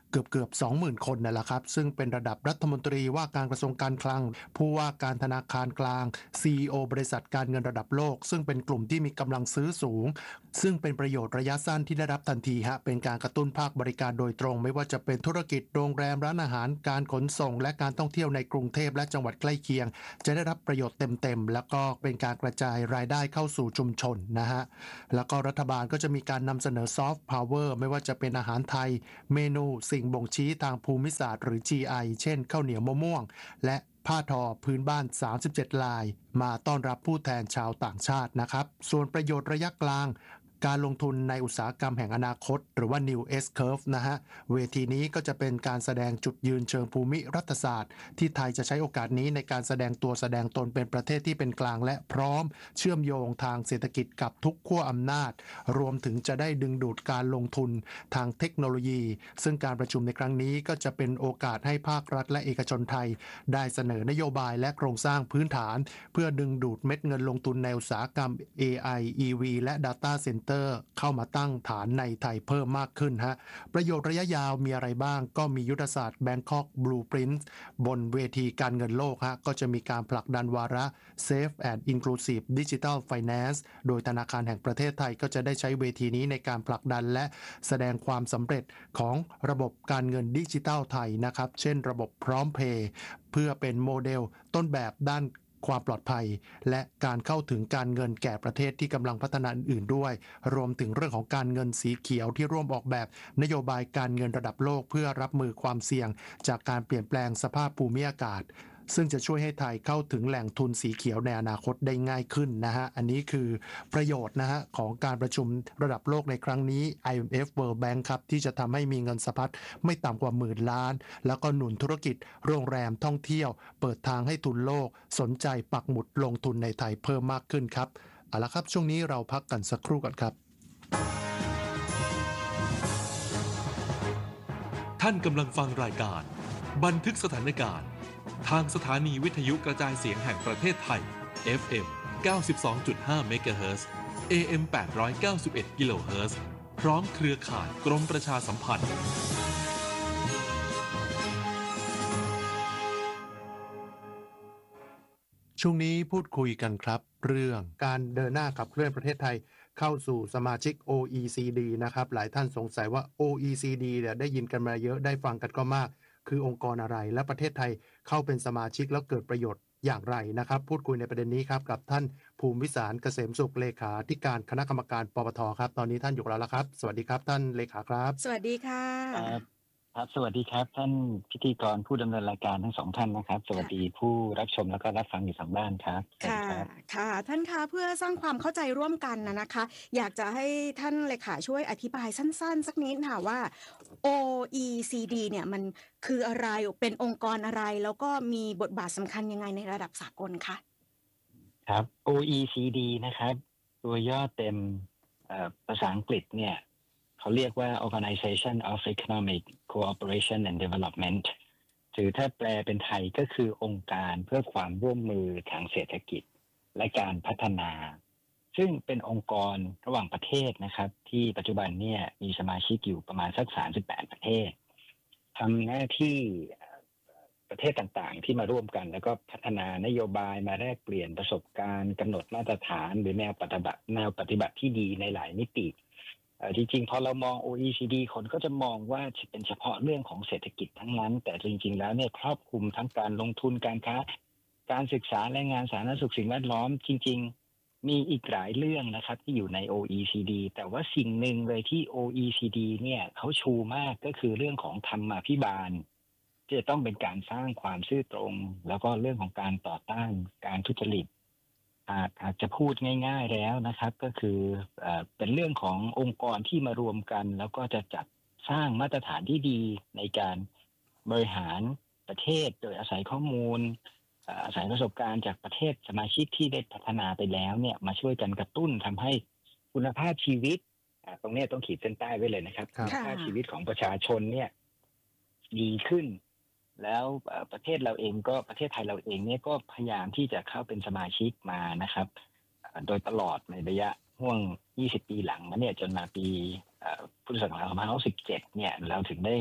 เกือบ 20,000 คนนั่นแหละครับซึ่งเป็นระดับรัฐมนตรีว่าการกระทรวงการคลังผู้ว่าการธนาคารกลาง CEO บริษัทการเงินระดับโลกซึ่งเป็นกลุ่มที่มีกำลังซื้อสูงซึ่งเป็นประโยชน์ระยะสั้นที่ได้รับทันทีเป็นการกระตุ้นภาคบริการโดยตรงไม่ว่าจะเป็นธุรกิจโรงแรมร้านอาหารการขนส่งและการท่องเที่ยวในกรุงเทพและจังหวัดใกล้เคียงจะได้รับประโยชน์เต็มๆแล้วก็เป็นการกระจายรายได้เข้าสู่ชุมชนนะฮะแล้วก็รัฐบาลก็จะมีการนำเสนอซอฟต์พาวเวอร์ไม่ว่าจะเป็นอาหารไทยเมนูสิ่งบ่งชี้ทางภูมิศาสตร์หรือ GI เช่นข้าวเหนียวมะม่วงและผ้าทอพื้นบ้าน37ลายมาต้อนรับผู้แทนชาวต่างชาตินะครับส่วนประโยชน์ระยะกลางการลงทุนในอุตสาหกรรมแห่งอนาคตหรือว่า New S-Curve นะฮะเวทีนี้ก็จะเป็นการแสดงจุดยืนเชิงภูมิรัฐศาสตร์ที่ไทยจะใช้โอกาสนี้ในการแสดงตัวแสดงตนเป็นประเทศที่เป็นกลางและพร้อมเชื่อมโยงทางเศรษฐกิจกับทุกขั้วอำนาจรวมถึงจะได้ดึงดูดการลงทุนทางเทคโนโลยีซึ่งการประชุมในครั้งนี้ก็จะเป็นโอกาสให้ภาครัฐและเอกชนไทยได้เสนอนโยบายและโครงสร้างพื้นฐานเพื่อดึงดูดเม็ดเงินลงทุนในอุตสาหกรรม AI EV และ Data Center เข้ามาตั้งฐานในไทยเพิ่มมากขึ้นประโยชน์ระยะยาวมีอะไรบ้างก็มียุทธศาสตร์ Bangkok Blueprint บนเวทีการเงินโลกก็จะมีการผลักดันวาระ Safe and Inclusive Digital Finance โดยธนาคารแห่งประเทศไทยก็จะได้ใช้เวทีนี้ในการผลักดันและแสดงความสำเร็จของระบบการเงินดิจิทัลไทยนะครับเช่นระบบพร้อมเพย์เพื่อเป็นโมเดลต้นแบบด้านความปลอดภัยและการเข้าถึงการเงินแก่ประเทศที่กำลังพัฒนาอื่นๆด้วยรวมถึงเรื่องของการเงินสีเขียวที่ร่วมออกแบบนโยบายการเงินระดับโลกเพื่อรับมือความเสี่ยงจากการเปลี่ยนแปลงสภาพภูมิอากาศซึ่งจะช่วยให้ไทยเข้าถึงแหล่งทุนสีเขียวในอนาคตได้ง่ายขึ้นนะฮะอันนี้คือประโยชน์นะฮะของการประชุมระดับโลกในครั้งนี้ IMF World Bank ครับที่จะทำให้มีเงินสะพัดไม่ต่ำกว่า10,000 ล้านแล้วก็หนุนธุรกิจโรงแรมท่องเที่ยวเปิดทางให้ทุนโลกสนใจปักหมุดลงทุนในไทยเพิ่มมากขึ้นครับเอาละครับช่วงนี้เราพักกันสักครู่ก่อนครับท่านกำลังฟังรายการบันทึกสถานการณ์ทางสถานีวิทยุกระจายเสียงแห่งประเทศไทย FM 92.5 MHz AM 891 kHz พร้อมเครือข่ายกรมประชาสัมพันธ์ช่วงนี้พูดคุยกันครับเรื่องการเดินหน้าขับเคลื่อนประเทศไทยเข้าสู่สมาชิก OECD นะครับหลายท่านสงสัยว่า OECD เนี่ยได้ยินกันมาเยอะได้ฟังกันก็มากคือองค์กรอะไรและประเทศไทยเข้าเป็นสมาชิกแล้วเกิดประโยชน์อย่างไรนะครับพูดคุยในประเด็นนี้ครับกับท่านภูมิวิสารเกษมสุขเลขาธิการคณะกรรมการปปทครับตอนนี้ท่านอยู่แล้วครับสวัสดีครับท่านเลขาครับสวัสดีค่ะครับสวัสดีครับท่านพิธีกรผู้ดำเนินรายการทั้งสองท่านนะครับสวัสดีผู้รับชมแล้วก็รับฟังอยู่ทางบ้านครับค่ะค่ะท่านคะเพื่อสร้างความเข้าใจร่วมกันนะคะอยากจะให้ท่านเลขาช่วยอธิบายสั้นๆสักนิดค่ะว่า OECD เนี่ยมันคืออะไรเป็นองค์กรอะไรแล้วก็มีบทบาทสำคัญยังไงในระดับสากลคะครับ OECD นะครับตัวย่อเต็มภาษาอังกฤษเนี่ยเขาเรียกว่า Organization of Economic Cooperation and Development หรือถ้าแปลเป็นไทยก็คือองค์การเพื่อความร่วมมือทางเศรษฐกิจและการพัฒนาซึ่งเป็นองค์กรระหว่างประเทศนะครับที่ปัจจุบันเนี่ยมีสมาชิกอยู่ประมาณสัก38ประเทศทำหน้าที่ประเทศต่างๆที่มาร่วมกันแล้วก็พัฒนานโยบายมาแลกเปลี่ยนประสบการณ์กำหนดมาตรฐานหรือแนวปฏิบัติที่ดีในหลายมิติจริงๆพอเรามอง OECD คนก็จะมองว่าเป็นเฉพาะเรื่องของเศรษฐกิจทั้งนั้นแต่จริงๆแล้วเนี่ยครอบคลุมทั้งการลงทุนการค้าการศึกษาและงานสาธารณสุขสิ่งแวดล้อมจริงๆมีอีกหลายเรื่องนะครับที่อยู่ใน OECD แต่ว่าสิ่งหนึ่งเลยที่ OECD เนี่ยเขาชูมากก็คือเรื่องของธรรมาภิบาลจะต้องเป็นการสร้างความซื่อตรงแล้วก็เรื่องของการต่อต้านการทุจริตอาจจะพูดง่ายๆแล้วนะครับก็คือเป็นเรื่องขององค์กรที่มารวมกันแล้วก็จะจัดสร้างมาตรฐานที่ดีในการบริหารประเทศโดยอาศัยข้อมูลอาศัยประสบการณ์จากประเทศสมาชิกที่ได้พัฒนาไปแล้วเนี่ยมาช่วยกันกระตุ้นทำให้คุณภาพชีวิตตรงนี้ต้องขีดเส้นใต้ไว้เลยนะครับคุณภาพชีวิตของประชาชนเนี่ยดีขึ้นแล้วประเทศไทยเราเองเนี่ยก็พยายามที่จะเข้าเป็นสมาชิกมานะครับโดยตลอดในระยะห่วง20 ปีหลังมาเนี่ยจนมาปีพุทธศักราช2517เนี่ยเราถึงได้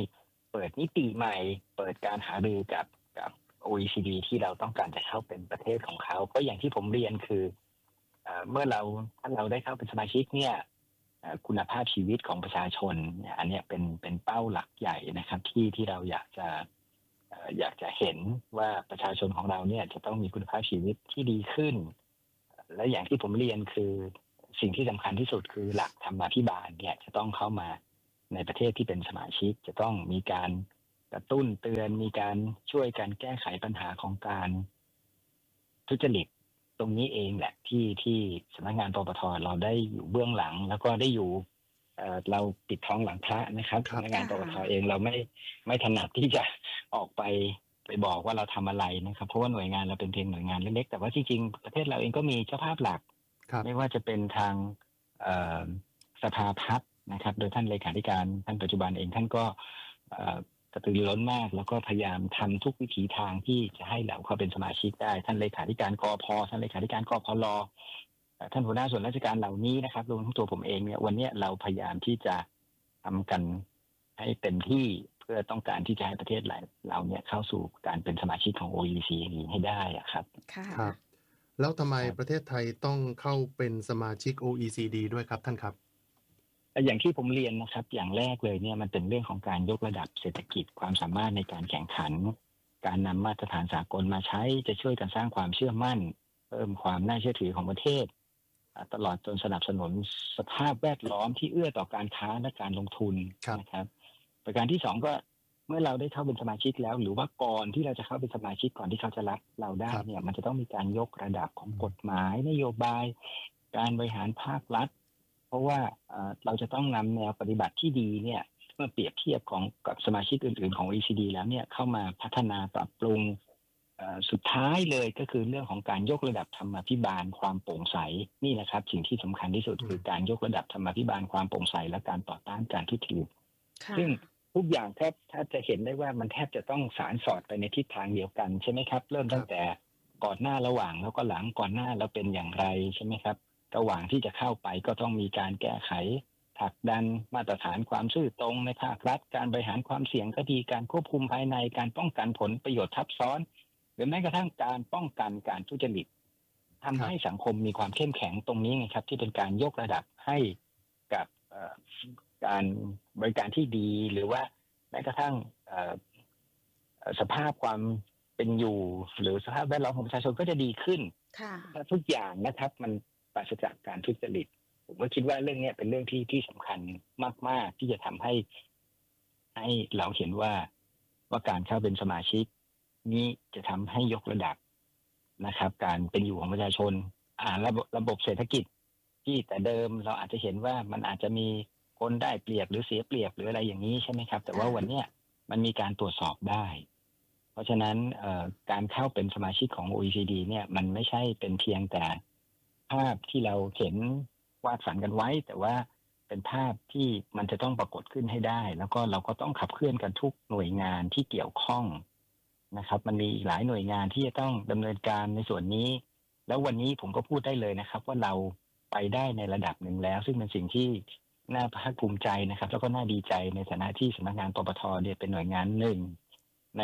เปิดมิติใหม่เปิดการหารือกับ OECD ที่เราต้องการจะเข้าเป็นประเทศของเขาเพราะอย่างที่ผมเรียนคือเมื่อถ้าเราได้เข้าเป็นสมาชิกเนี่ยคุณภาพชีวิตของประชาชนเนี่ยอันนี้เป็นเป้าหลักใหญ่นะครับที่เราอยากจะเห็นว่าประชาชนของเราเนี่ยจะต้องมีคุณภาพชีวิตที่ดีขึ้นและอย่างที่ผมเรียนคือสิ่งที่สำคัญที่สุดคือหลักธรรมาภิบาลเนี่ยจะต้องเข้ามาในประเทศที่เป็นสมาชิกจะต้องมีการกระตุ้นเตือนมีการช่วยกันแก้ไขปัญหาของการทุจริตตรงนี้เองแหละที่สำนักงานปปท.เราได้อยู่เบื้องหลังแล้วก็ได้อยู่เราปิดท้องหลังพระนะครับสำนักงานปปท.เองเราไม่ถนัดที่จะออกไปบอกว่าเราทำอะไรนะครับเพราะว่าหน่วยงานเราเป็นเพียงหน่วยงานเล็กๆแต่ว่าจริงๆประเทศเราเองก็มีเจ้าภาพหลักไม่ว่าจะเป็นทางสภาพัฒน์นะครับโดยท่านเลขาธิการท่านปัจจุบันเองท่านก็กระตือรือร้นมากแล้วก็พยายามทำทุกวิถีทางที่จะให้เราเข้าเป็นสมาชิกได้ท่านเลขาธิการกพ.ท่านเลขาธิการกพล.ท่านหัวหน้าส่วนราชการเหล่านี้นะครับรวมทั้งตัวผมเองเนี่ยวันนี้เราพยายามที่จะทำกันให้เต็มที่เพื่อต้องการที่จะให้ประเทศเราเนี่ยเข้าสู่การเป็นสมาชิกของ OECD ให้ได้ครับครับแล้วทำไมประเทศไทยต้องเข้าเป็นสมาชิก OECD ด้วยครับท่านครับอย่างที่ผมเรียนนะครับอย่างแรกเลยเนี่ยมันเป็นเรื่องของการยกระดับเศรษฐกิจความสามารถในการแข่งขันการนำมาตรฐานสากลมาใช้จะช่วยกันสร้างความเชื่อมั่นเพิ่มความน่าเชื่อถือของประเทศตลอดจนสนับสนุนสภาพแวดล้อมที่เอื้อต่อการค้าและการลงทุนนะครับประการที่สองก็เมื่อเราได้เข้าเป็นสมาชิกแล้วหรือว่าก่อนที่เราจะเข้าเป็นสมาชิกก่อนที่เขาจะรับเราได้เนี่ยมันจะต้องมีการยกระดับของกฎหมายนโยบายการบริหารภาครัฐเพราะว่าเราจะต้องนำแนวปฏิบัติที่ดีเนี่ยเมื่อเปรียบเทียบกับสมาชิกอื่นๆของ OECD แล้วเนี่ยเข้ามาพัฒนาปรับปรุงสุดท้ายเลยก็คือเรื่องของการยกระดับธรรมาภิบาลความโปร่งใสนี่แหละครับสิ่งที่สำคัญที่สุดคือการยกระดับธรรมาภิบาลความโปร่งใสและการต่อต้านการทุจริตซึ่งทุกอย่างถ้าจะเห็นได้ว่ามันแทบจะต้องสานสอดไปในทิศทางเดียวกันใช่ไหมครับเริ่มตั้งแต่ก่อนหน้าระหว่างแล้วก็หลังก่อนหน้าเราเป็นอย่างไรใช่ไหมครับระหว่างที่จะเข้าไปก็ต้องมีการแก้ไขผลักดันมาตรฐานความซื่อตรงในภาครัฐการบริหารความเสี่ยงก็ดีการควบคุมภายในการป้องกันผลประโยชน์ทับซ้อนหรือแม้กระทั่งการป้องกันการทุจริตทำให้สังคมมีความเข้มแข็งตรงนี้ไงครับที่เป็นการยกระดับให้กับการบริการที่ดีหรือว่าแม้กระทั่งสภาพความเป็นอยู่หรือสภาพแวดล้อมของประชาชนก็จะดีขึ้นถ้าทุกอย่างนะครับมันปราศจากการทุจริตผมก็คิดว่าเรื่องนี้เป็นเรื่องที่สำคัญมากๆที่จะทำให้เราเห็นว่าการเข้าเป็นสมาชิกนี้จะทำให้ยกระดับนะครับการเป็นอยู่ของประชาชนระบบเศรษฐกิจที่แต่เดิมเราอาจจะเห็นว่ามันอาจจะมีคนได้เปรียบหรือเสียเปรียบหรืออะไรอย่างนี้ใช่ไหมครับแต่ว่าวันนี้มันมีการตรวจสอบได้เพราะฉะนั้นการเข้าเป็นสมาชิกของ OECD เนี่ยมันไม่ใช่เป็นเพียงแต่ภาพที่เราเห็นวาดฝันกันไว้แต่ว่าเป็นภาพที่มันจะต้องปรากฏขึ้นให้ได้แล้วก็เราก็ต้องขับเคลื่อนกันทุกหน่วยงานที่เกี่ยวข้องนะครับมันมีอีกหลายหน่วยงานที่จะต้องดำเนินการในส่วนนี้แล้ววันนี้ผมก็พูดได้เลยนะครับว่าเราไปได้ในระดับหนึ่งแล้วซึ่งเป็นสิ่งที่น่าภาคภูมิใจนะครับแล้วก็น่าดีใจในฐานะที่สำนักงานปปท.เนี่ยเป็นหน่วยงานหนึ่งใน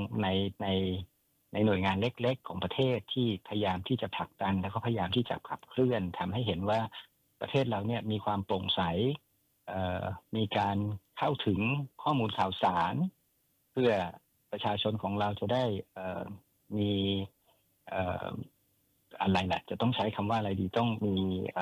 หน่วยงานเล็กๆของประเทศที่พยายามที่จะผลักดันแล้วก็พยายามที่จะขับเคลื่อนทำให้เห็นว่าประเทศเราเนี่ยมีความโปร่งใสมีการเข้าถึงข้อมูลข่าวสารเพื่อประชาชนของเราจะได้มีอะไรล่ะจะต้องใช้คำว่าอะไรดีต้องมี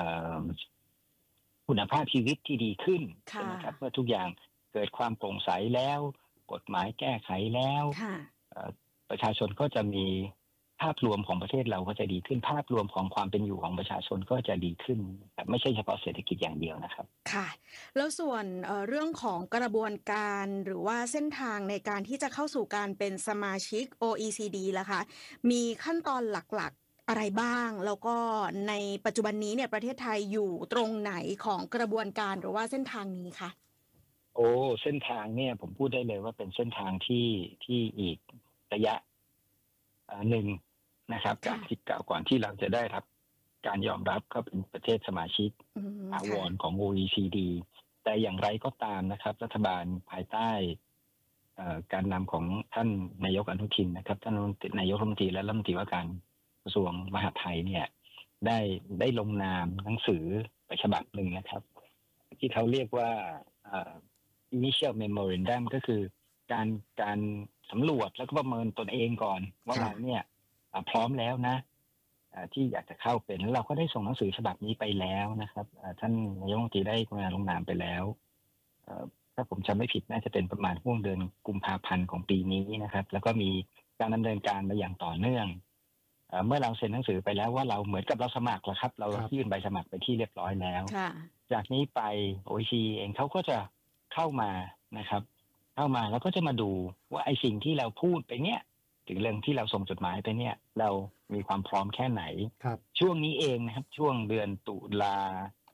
คุณภาพชีวิตที่ดีขึ้นใช่ไหมครับเมื่อทุกอย่างเกิดความโปร่งใสแล้วกฎหมายแก้ไขแล้วประชาชนก็จะมีภาพรวมของประเทศเราก็จะดีขึ้นภาพรวมของความเป็นอยู่ของประชาชนก็จะดีขึ้นไม่ใช่เฉพาะเศรษฐกิจอย่างเดียวนะครับค่ะแล้วส่วนเรื่องของกระบวนการหรือว่าเส้นทางในการที่จะเข้าสู่การเป็นสมาชิก OECD ล่ะคะมีขั้นตอนหลักๆอะไรบ้างแล้วก็ในปัจจุบันนี้เนี่ยประเทศไทยอยู่ตรงไหนของกระบวนการหรือว่าเส้นทางนี้คะเส้นทางเนี่ยผมพูดได้เลยว่าเป็นเส้นทางที่อีกระยะหนึ่งนะครับจากที่กล่าวก่อนที่เราจะได้รับการยอมรับเข้าเป็นประเทศสมาชิกถาวรของ OECD แต่อย่างไรก็ตามนะครับรัฐบาลภายใต้การนำของท่านนายกอนุทินนะครับท่านนายกรัฐมนตรีและรัฐมนตรีว่าการกระทรวงมหาดไทยเนี่ยได้ลงนามหนังสือไปฉบับหนึ่งนะครับที่เขาเรียกว่าinitial memorandum ก็คือการสำรวจแล้วก็ประเมินตนเองก่อนว่าเราเนี่ยพร้อมแล้วนะที่อยากจะเข้าเป็นแล้วเราก็ได้ส่งหนังสือฉบับนี้ไปแล้วนะครับท่านนายกรัฐมนตรีได้กรุณาลงนามไปแล้วถ้าผมจำไม่ผิดน่าจะเป็นประมาณช่วงเดือนกุมภาพันธ์ของปีนี้นะครับแล้วก็มีการดำเนินการมาอย่างต่อเนื่องเมื่อเราเซ็นหนังสือไปแล้วว่าเราเหมือนกับเราสมัครแล้วครับเรายื่นใบสมัครไปที่เรียบร้อยแล้วจากนี้ไป OECD เองเขาก็จะเข้ามานะครับเข้ามาแล้วก็จะมาดูว่าไอ้สิ่งที่เราพูดไปเนี่ยถึงเรื่องที่เราส่งจดหมายไปเนี่ยเรามีความพร้อมแค่ไหนช่วงนี้เองนะครับช่วงเดือนตุลา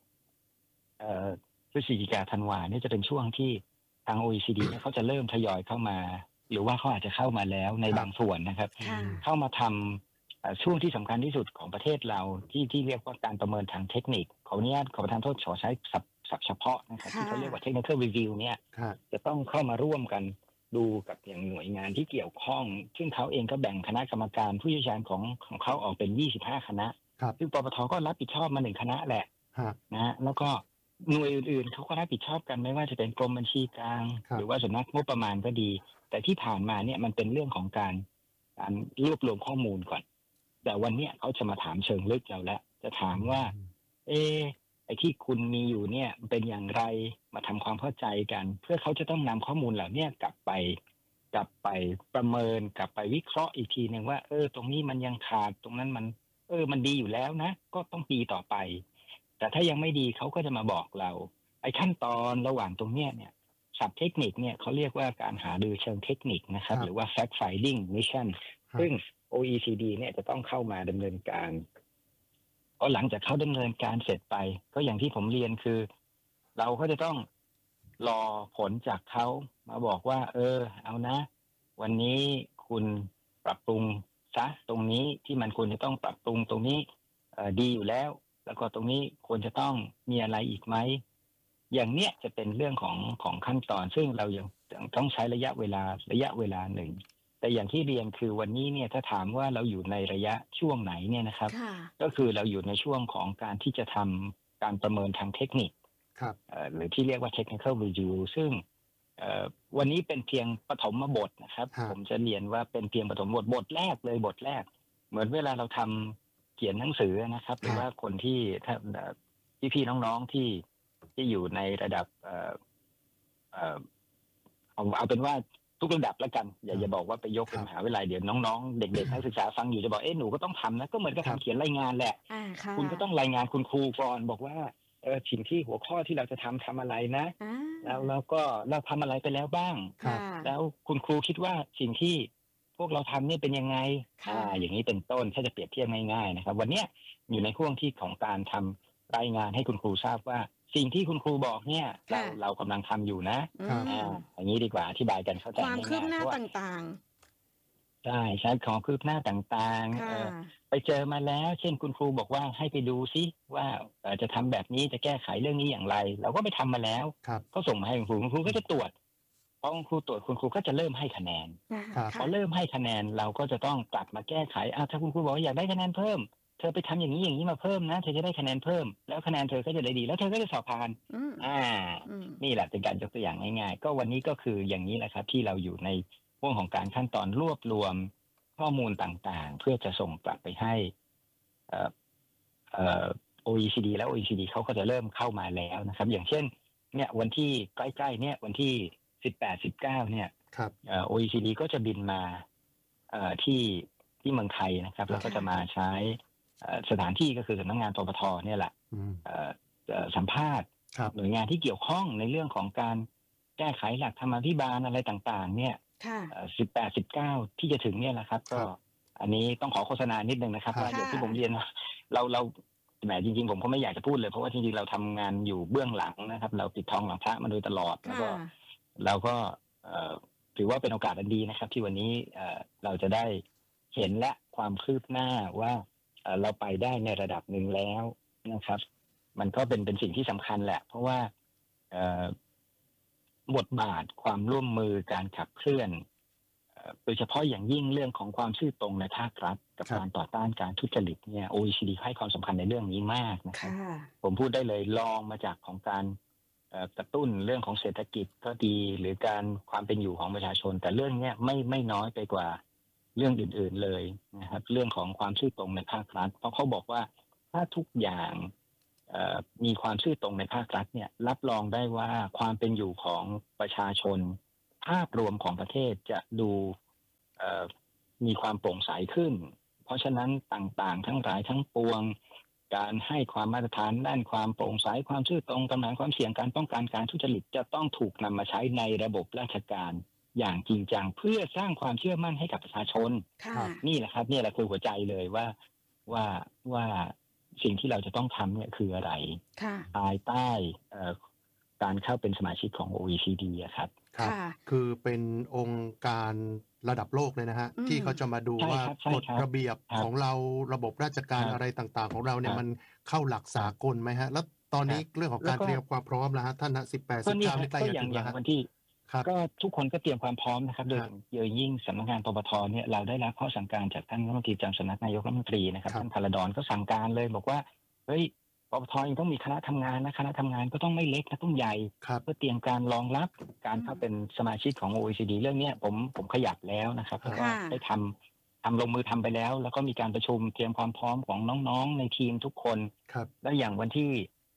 พฤศจิกาธันวาเนี่ยจะเป็นช่วงที่ทาง OECD เนี่ยเขาจะเริ่มทยอยเข้ามาหรือว่าเขาอาจจะเข้ามาแล้วในบางส่วนนะครับเข้ามาทำช่วงที่สำคัญที่สุดของประเทศเราที่เรียกว่าการประเมินทางเทคนิคขออนุญาตขอประทานโทษขอใช้ศัพท์เฉพาะนะครับที่เขาเรียกว่า technical review เนี่ยจะต้องเข้ามาร่วมกันดูกับอย่างหน่วยงานที่เกี่ยวข้องซึ่งเขาเองก็แบ่งคณะกรรมการผู้เชี่ยวชาญของเขาออกเป็น25คณะซึ่งปปทก็รับผิดชอบมา1คณะแหละนะแล้วก็หน่วยอื่นๆเขาก็รับผิดชอบกันไม่ว่าจะเป็นกรมบัญชีกลางหรือว่าสำนักงบประมาณก็ดีแต่ที่ผ่านมาเนี่ยมันเป็นเรื่องของการรวบรวมข้อมูลก่อนแต่วันนี้เขาจะมาถามเชิงลึกเราแล้วจะถามว่าไอ้ที่คุณมีอยู่เนี่ยเป็นอย่างไรมาทำความเข้าใจกันเพื่อเขาจะต้องนำข้อมูลเหล่านี้กลับไปประเมินกลับไปวิเคราะห์อีกทีนึงว่าตรงนี้มันยังขาดตรงนั้นมันดีอยู่แล้วนะก็ต้องดีต่อไปแต่ถ้ายังไม่ดีเขาก็จะมาบอกเราไอ้ขั้นตอนระหว่างตรงเนี้ยเนี่ยศัพท์เทคนิคเนี่ยเขาเรียกว่าการหารือเชิงเทคนิคนะครับหรือว่า fact finding mission ซึ่ง OECD เนี่ยจะต้องเข้ามาดำเนินการพอหลังจากเขาดำเนินการเสร็จไปก็อย่างที่ผมเรียนคือเราก็จะต้องรอผลจากเขามาบอกว่าเอานะวันนี้คุณปรับปรุงซะตรงนี้ที่มันควรจะต้องปรับปรุงตรงนี้ดีอยู่แล้วแล้วก็ตรงนี้ควรจะต้องมีอะไรอีกไหมอย่างเนี้ยจะเป็นเรื่องของขั้นตอนซึ่งเรายังต้องใช้ระยะเวลาหนึ่งแต่อย่างที่เรียนคือวันนี้เนี่ยถ้าถามว่าเราอยู่ในระยะช่วงไหนเนี่ยนะครับก็คือเราอยู่ในช่วงของการที่จะทำการประเมินทางเทคนิคหรือที่เรียกว่า technical review ซึ่งวันนี้เป็นเพียงปฐมบทนะครับผมจะเรียนว่าเป็นเพียงปฐมบทแรกเลยบทแรกเหมือนเวลาเราทำเขียนหนังสือนะครับหรือว่าคนที่พี่น้องๆที่อยู่ในระดับเอาเป็นว่าทุกระดับแล้วกันอย่าบอกว่าไปยกเป็นมหาวิทยาลัยเดี๋ยวน้องๆเด็กๆนักศึกษาฟังอยู่จะบอกหนูก็ต้องทำนะก็เหมือนกับทำเขียนรายงานแหละคุณก็ต้องรายงานคุณครูก่อนบอกว่าสิ่งที่หัวข้อที่เราจะทำอะไรนะแล้วก็เราทำอะไรไปแล้วบ้างแล้วคุณครูคิดว่าสิ่งที่พวกเราทำเนี่ยเป็นยังไงอย่างนี้เป็นต้นถ้าจะเปรียบเทียบง่ายๆนะครับวันนี้อยู่ในช่วงที่ของการทำรายงานให้คุณครูทราบว่าสิ่งที่คุณครูบอกเนี่ยเรากำลังทำอยู่นะอย่างนี้ดีกว่าอธิบายกันเข้าใจง่ายๆความคืบหน้าต่างๆใช่ของคืบหน้าต่างๆไปเจอมาแล้วเช่นคุณครูบอกว่าให้ไปดูซิว่าจะทำแบบนี้จะแก้ไขเรื่องนี้อย่างไรเราก็ไปทำมาแล้วก็ส่งมาให้คุณครูก็จะตรวจพอคุณครูตรวจคุณครูก็จะเริ่มให้คะแนนพอเริ่มให้คะแนนเราก็จะต้องกลับมาแก้ไขถ้าคุณครูบอกว่าอยากได้คะแนนเพิ่มเธอไปทำอย่างนี้มาเพิ่มนะเธอจะได้คะแนนเพิ่มแล้วคะแนนเธอก็จะได้ดีแล้วเธอก็จะสอบผ่านนี่แหละเป็นการยกตัวอย่างง่ายๆก็วันนี้ก็คืออย่างนี้แหละครับที่เราอยู่ในช่วงของการขั้นตอนรวบรวมข้อมูลต่างๆเพื่อจะส่งกลับไปให้OECD แล้ว OECD เขาก็จะเริ่มเข้ามาแล้วนะครับอย่างเช่นเนี่ยวันที่ใกล้ๆเนี่ยวันที่18-19เนี่ยOECD ก็จะบินมาที่เมืองไทยนะครับแล้วก็จะมาใช้สถานที่ก็คือสำนักงานปปทเนี่ยแหละสัมภาษณ์หน่วยงานที่เกี่ยวข้องในเรื่องของการแก้ไขหลักธรรมาภิบาลอะไรต่างๆเนี่ย18-19ที่จะถึงเนี่ยแหละครับก็อันนี้ต้องขอโฆษณานิดนึงนะครับว่าอย่างที่ผมเรียนเราแหมจริงๆผมก็ไม่อยากจะพูดเลยเพราะว่าจริงๆเราทำงานอยู่เบื้องหลังนะครับเราปิดทองหลังพระมาโดยตลอดแล้วก็เราก็ถือว่าเป็นโอกาสอันดีนะครับที่วันนี้เราจะได้เห็นและความคืบหน้าว่าเราไปได้ในระดับหนึ่งแล้วนะครับมันก็เป็นสิ่งที่สำคัญแหละเพราะว่าบทบาทความร่วมมือการขับเคลื่อนโดยเฉพาะอย่างยิ่งเรื่องของความซื่อตรงในภาครัฐกับการต่อต้านการทุจริตเนี่ย OECD ให้ความสำคัญในเรื่องนี้มากนะครับผมพูดได้เลยลองมาจากของการกระตุ้นเรื่องของเศรษฐกิจก็ดีหรือการความเป็นอยู่ของประชาชนแต่เรื่องนี้ไม่น้อยไปกว่าเรื่องอื่นๆเลยนะครับเรื่องของความซื่อตรงในภาครัฐเพราะเขาบอกว่าถ้าทุกอย่างมีความซื่อตรงในภาครัฐเนี่ยรับรองได้ว่าความเป็นอยู่ของประชาชนภาพรวมของประเทศจะดูมีความโปร่งใสขึ้นเพราะฉะนั้นต่างๆทั้งหลายทั้งปวงการให้ความมาตรฐานด้านความโปร่งใสความซื่อตรงกำจัดความเสี่ยงการป้องกันการทุจริตจะต้องถูกนำมาใช้ในระบบราชการอย่างจริงจังเพื่อสร้างความเชื่อมั่นให้กับประชาชนนี่แหละครับนี่แหละคือหัวใจเลยว่าสิ่งที่เราจะต้องทำเนี่ยคืออะไรภายใต้การเข้าเป็นสมาชิกของ OECD ครับคือเป็นองค์การระดับโลกเลยนะฮะที่เขาจะมาดูว่ากฎระเบียบของเราระบบราชการอะไรต่างๆของเราเนี่ยมันเข้าหลักสากลไหมฮะแล้วตอนนี้เรื่องของการเตรียมความพร้อมนะฮะท่านนะ18-19นี่ใกล้จะถึงแล้ววันที่ก็ทุกคนก็เตรียมความพร้อมนะครับโดยยิ่งสำนักงานปปทเนี่ยเราได้รับข้อสั่งการจากท่านรัฐมนตรีประจำสำนักนายกรัฐมนตรีนะครับท่านพลดอนก็สั่งการเลยบอกว่าเฮ้ยปปทยังต้องมีคณะทำงานนะคณะทำงานก็ต้องไม่เล็กนะต้องใหญ่เพื่อเตรียมการรองรับการเข้าเป็นสมาชิกของ OECD เรื่องนี้ผมขยับแล้วนะครับแล้วก็ได้ทำลงมือทำไปแล้วแล้วก็มีการประชุมเตรียมความพร้อมของน้องๆในทีมทุกคนแล้วอย่างวันที่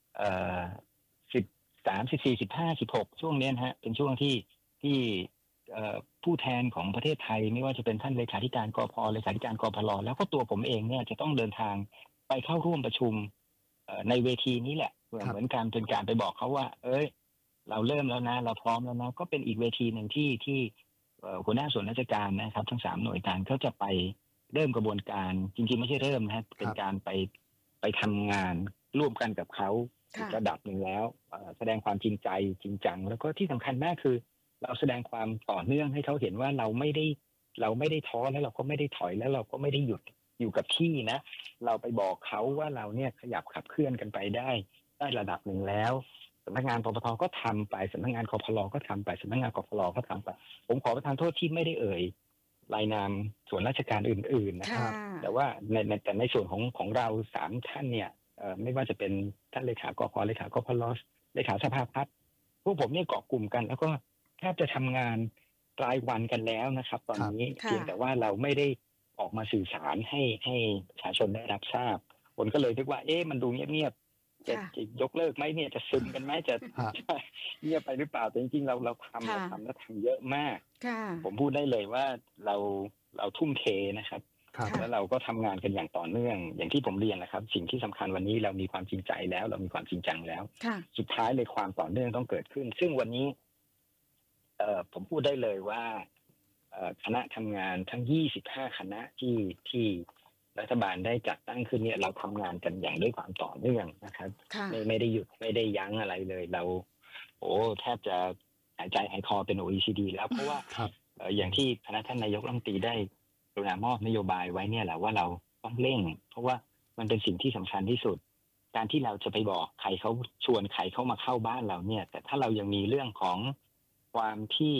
13 14 15 16ช่วงนี้นะฮะเป็นช่วงที่ผู้แทนของประเทศไทยไม่ว่าจะเป็นท่านเลขาธิการกพ.เลขาธิการกพ.แล้วก็ตัวผมเองเนี่ยจะต้องเดินทางไปเข้าร่วมประชุมในเวทีนี้แหละเหมือนการเป็นการไปบอกเขาว่าเราเริ่มแล้วนะเราพร้อมแล้วนะก็เป็นอีกเวทีหนึ่งที่หัวหน้าส่วนราชการนะครับทั้ง3หน่วยงานเขาจะไปเริ่มกระบวนการจริงๆไม่ใช่เริ่มนะเป็นการไปทำงานร่วมกันกับเขาระดับหนึ่งแล้วแสดงความจริงใจจริงจังแล้วก็ที่สำคัญมากคือเราแสดงความต่อเนื่องให้เขาเห็นว่าเราไม่ได้ท้อแล้วเราก็ไม่ได้ถอยแล้วเราก็ไม่ได้หยุดอยู่กับที่นะเราไปบอกเขาว่าเราเนี่ยขยับขับเคลื่อนกันไปได้ระดับหนึ่งแล้วสำนักงานปปทก็ทำไปสำนักงานกพลก็ทำไปสำนักงานกพลก็ทำไปผมขอประทานโทษที่ไม่ได้เอ่ยรายนามส่วนราชการอื่นๆนะครับแต่ว่าในส่วนของเรา3ท่านเนี่ยไม่ว่าจะเป็นท่านเลขากพเลขากพลเลขาสภาพัฒน์พวกผมเนี่ยเกาะกลุ่มกันแล้วก็แทบจะทำงานรายวันกันแล้วนะครับตอนนี้เพียงแต่ว่าเราไม่ได้ออกมาสื่อสารให้ประชาชนได้รับทราบคนก็เลยคิดว่ามันดูเงียบๆจะยกเลิกไหมเนี่ยจะซึมกันไหมจะเงียบไปหรือเปล่าแต่จริงๆเราทำและทำเยอะมากผมพูดได้เลยว่าเราทุ่มเทนะครับแล้วเราก็ทำงานกันอย่างต่อเนื่องอย่างที่ผมเรียนนะครับสิ่งที่สำคัญวันนี้เรามีความจริงใจแล้วเรามีความจริงจังแล้วสุดท้ายเลยความต่อเนื่องต้องเกิดขึ้นซึ่งวันนี้ผมพูดได้เลยว่าคณะทำงานทั้ง25คณะที่รัฐบาลได้จัดตั้งขึ้นเนี่ยเราทำงานกันอย่างด้วยความต่อเนื่องนะครับไม่ได้หยุดไม่ได้ยั้งอะไรเลยเราแทบจะหายใจหายคอเป็น OECD แล้วเพราะว่าอย่างที่คณะท่านนายกรัฐมนตรีได้กรุณามอบนโยบายไว้เนี่ยแหละว่าเราต้องเร่งเพราะว่ามันเป็นสิ่งที่สำคัญที่สุดการที่เราจะไปบอกใครเขาชวนใครเข้ามาเข้าบ้านเราเนี่ยแต่ถ้าเรายังมีเรื่องของความที่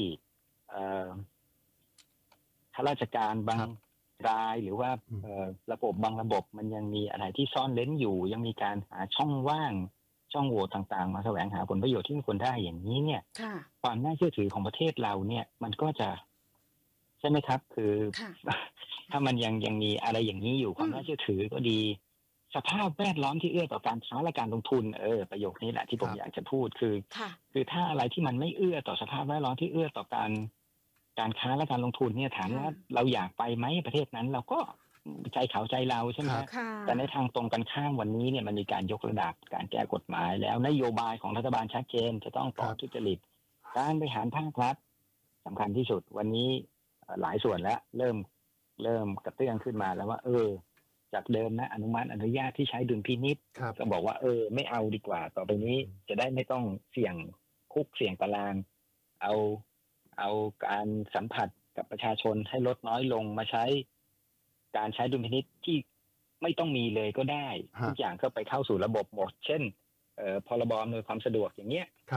ข้าราชการบางรายหรือว่าระบบบางระบบมันยังมีอะไรที่ซ่อนเร้นอยู่ยังมีการหาช่องว่างช่องโหว่ต่างๆมาแสวงหาผลประโยชน์ที่ไม่ควรได้อย่างนี้เนี่ยความน่าเชื่อถือของประเทศเราเนี่ยมันก็จะใช่ไหมครับคือถ้ามันยังมีอะไรอย่างนี้อยู่ความน่าเชื่อถือก็ดีสภาพแวดล้อมที่เอื้อต่อการค้าและการลงทุนประโยคนี้แหละที่ผมอยากจะพูดคือถ้าอะไรที่มันไม่เอื้อต่อสภาพแวดล้อมที่เอื้อต่อการค้าและการลงทุนเนี่ยถามว่าเราอยากไปไหมประเทศนั้นเราก็ใจเขาใจเราใช่ไหมแต่ในทางตรงกันข้ามวันนี้เนี่ยมันมีการยกระดับการแก้กฎหมายแล้วนโยบายของรัฐบาลชัดเจนจะต้องปราบทุจริตการบริหารภาครัฐสำคัญที่สุดวันนี้หลายส่วนแล้วเริ่มกระเตื้องขึ้นมาแล้วว่าจากเดิมนะอนุญาตที่ใช้ดุลพินิจก็บอกว่าไม่เอาดีกว่าต่อไปนี้จะได้ไม่ต้องเสี่ยงคุกเสี่ยงตารางเอาการสัมผัสกับประชาชนให้ลดน้อยลงมาใช้การใช้ดุลพินิจที่ไม่ต้องมีเลยก็ได้ทุกอย่างก็ไปเข้าสู่ระบบหมดเช่นพรบอำนวยความสะดวกอย่างเงี้ย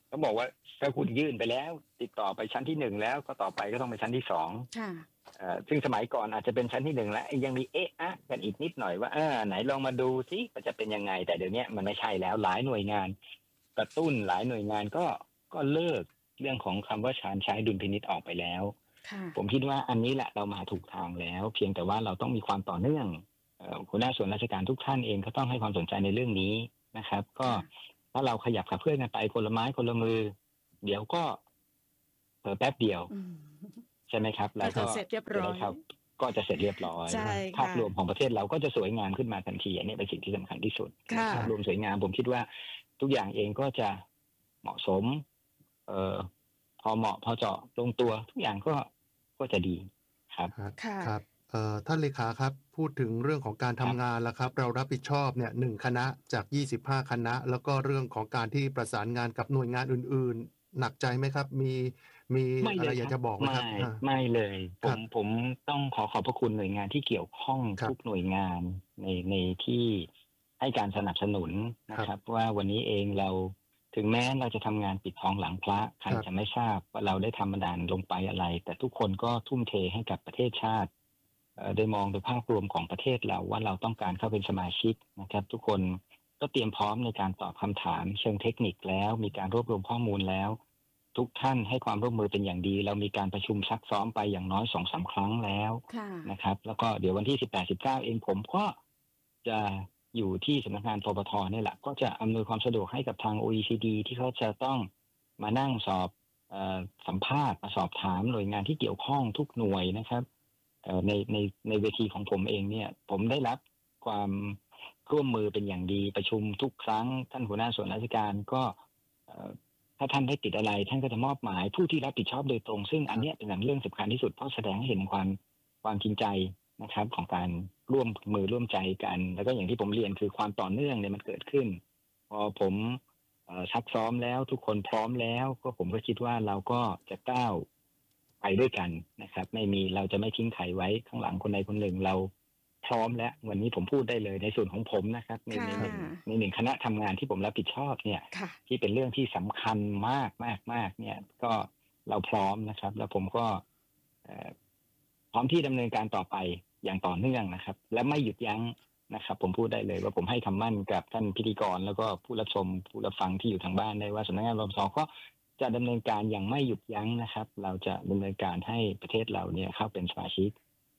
เขาบอกว่าถ้าคุณยื่นไปแล้ว ติดต่อไปชั้นที่1แล้วก็ต่อไปก็ต้องไปชั้นที่2 ค่ะซึ่งสมัยก่อนอาจจะเป็นชั้นที่1แล้วยังมีกันอีกนิดหน่อยว่าไหนลองมาดูสิมันจะเป็นยังไงแต่เดี๋ยวนี้มันไม่ใช่แล้วหลายหน่วยงานกระตุ้นหลายหน่วยงานก็เลิกเรื่องของคำว่าใช้ดุลพินิจออกไปแล้วผมคิดว่าอันนี้แหละเรามาถูกทางแล้วเพียงแต่ว่าเราต้องมีความต่อเนื่องหัวหน้าส่วนราชการทุกท่านเองก็ต้องให้ความสนใจในเรื่องนี้นะครับก็ถ้าเราขยับขับเคลื่อนกันไปคนละไม้คนละมือเดี๋ยวก็เผลอแป๊บเดียวใช่ไหมครับแล้วก็เสร็จเรียบร้อยก็จะเสร็จเรียบร้อยภาพรวมของประเทศเราก็จะสวยงามขึ้นมาทันทีอันนี้เป็นสิ่งที่สำคัญที่สุดภาพรวมสวยงามผมคิดว่าทุกอย่างเองก็จะเหมาะสมพอเหมาะพอเจาะลงตัวทุกอย่างก็จะดีครับครับท่านเลขาครับพูดถึงเรื่องของการทำงานแล้วครับเรารับผิดชอบเนี่ย1คณะจาก25คณะแล้วก็เรื่องของการที่ประสานงานกับหน่วยงานอื่นๆหนักใจไหมครับมีอะไรอยากจะบอกไหมครับไม่เลยผมต้องขอบพระคุณหน่วยงานที่เกี่ยวข้องทุกหน่วยงานในที่ให้การสนับสนุนนะครับว่าวันนี้เองเราถึงแม้เราจะทำงานปิดทองหลังพระใครจะไม่ทราบว่าเราได้ทำบันดาลลงไปอะไรแต่ทุกคนก็ทุ่มเทให้กับประเทศชาติได้มองโดยภาพรวมของประเทศเราว่าเราต้องการเข้าเป็นสมาชิกนะครับทุกคนก็เตรียมพร้อมในการตอบคำถามเชิงเทคนิคแล้วมีการรวบรวมข้อมูลแล้วทุกท่านให้ความร่วมมือเป็นอย่างดีเรามีการประชุมซักซ้อมไปอย่างน้อย 2-3 ครั้งแล้วนะครับแล้วก็เดี๋ยววันที่ 18-19 เองผมก็จะอยู่ที่สำนักงานปปท.นี่แหละก็จะอำนวยความสะดวกให้กับทาง OECD ที่เขาจะต้องมานั่งสอบสัมภาษณ์มาสอบถามหน่วยงานที่เกี่ยวข้องทุกหน่วยนะครับในเวทีของผมเองเนี่ยผมได้รับความร่วมมือเป็นอย่างดีประชุมทุกครั้งท่านหัวหน้าส่วนราชการก็ถ้าท่านได้ติดอะไรท่านก็จะมอบหมายผู้ที่รับผิดชอบโดยตรงซึ่งอันนี้เป็นเรื่องสำคัญที่สุดเพราะแสดงให้เห็นความจริงใจนะครับของการร่วมมือร่วมใจกันแล้วก็อย่างที่ผมเรียนคือความต่อเนื่องเนี่ยมันเกิดขึ้นพอผมซักซ้อมแล้วทุกคนพร้อมแล้วก็ผมก็คิดว่าเราก็จะก้าวไปด้วยกันนะครับเราจะไม่ทิ้งใครไว้ข้างหลังคนใดคนหนึ่งเราพร้อมแล้ววันนี้ผมพูดได้เลยในส่วนของผมนะครับในหนึ่งคณะทำงานที่ผมรับผิดชอบเนี่ยที่เป็นเรื่องที่สำคัญมากเนี่ยก็เราพร้อมนะครับแล้วผมก็พร้อมที่ดำเนินการต่อไปอย่างต่อเนื่องนะครับและไม่หยุดยั้งนะครับผมพูดได้เลยว่าผมให้คำมั่นกับท่านพิธีกรแล้วก็ผู้รับชมผู้รับฟังที่อยู่ทางบ้านได้ว่าสำนักงานปปท.ก็จะดำเนินการอย่างไม่หยุดยั้งนะครับเราจะดำเนินการให้ประเทศเราเนี่ยเข้าเป็นสมาชิก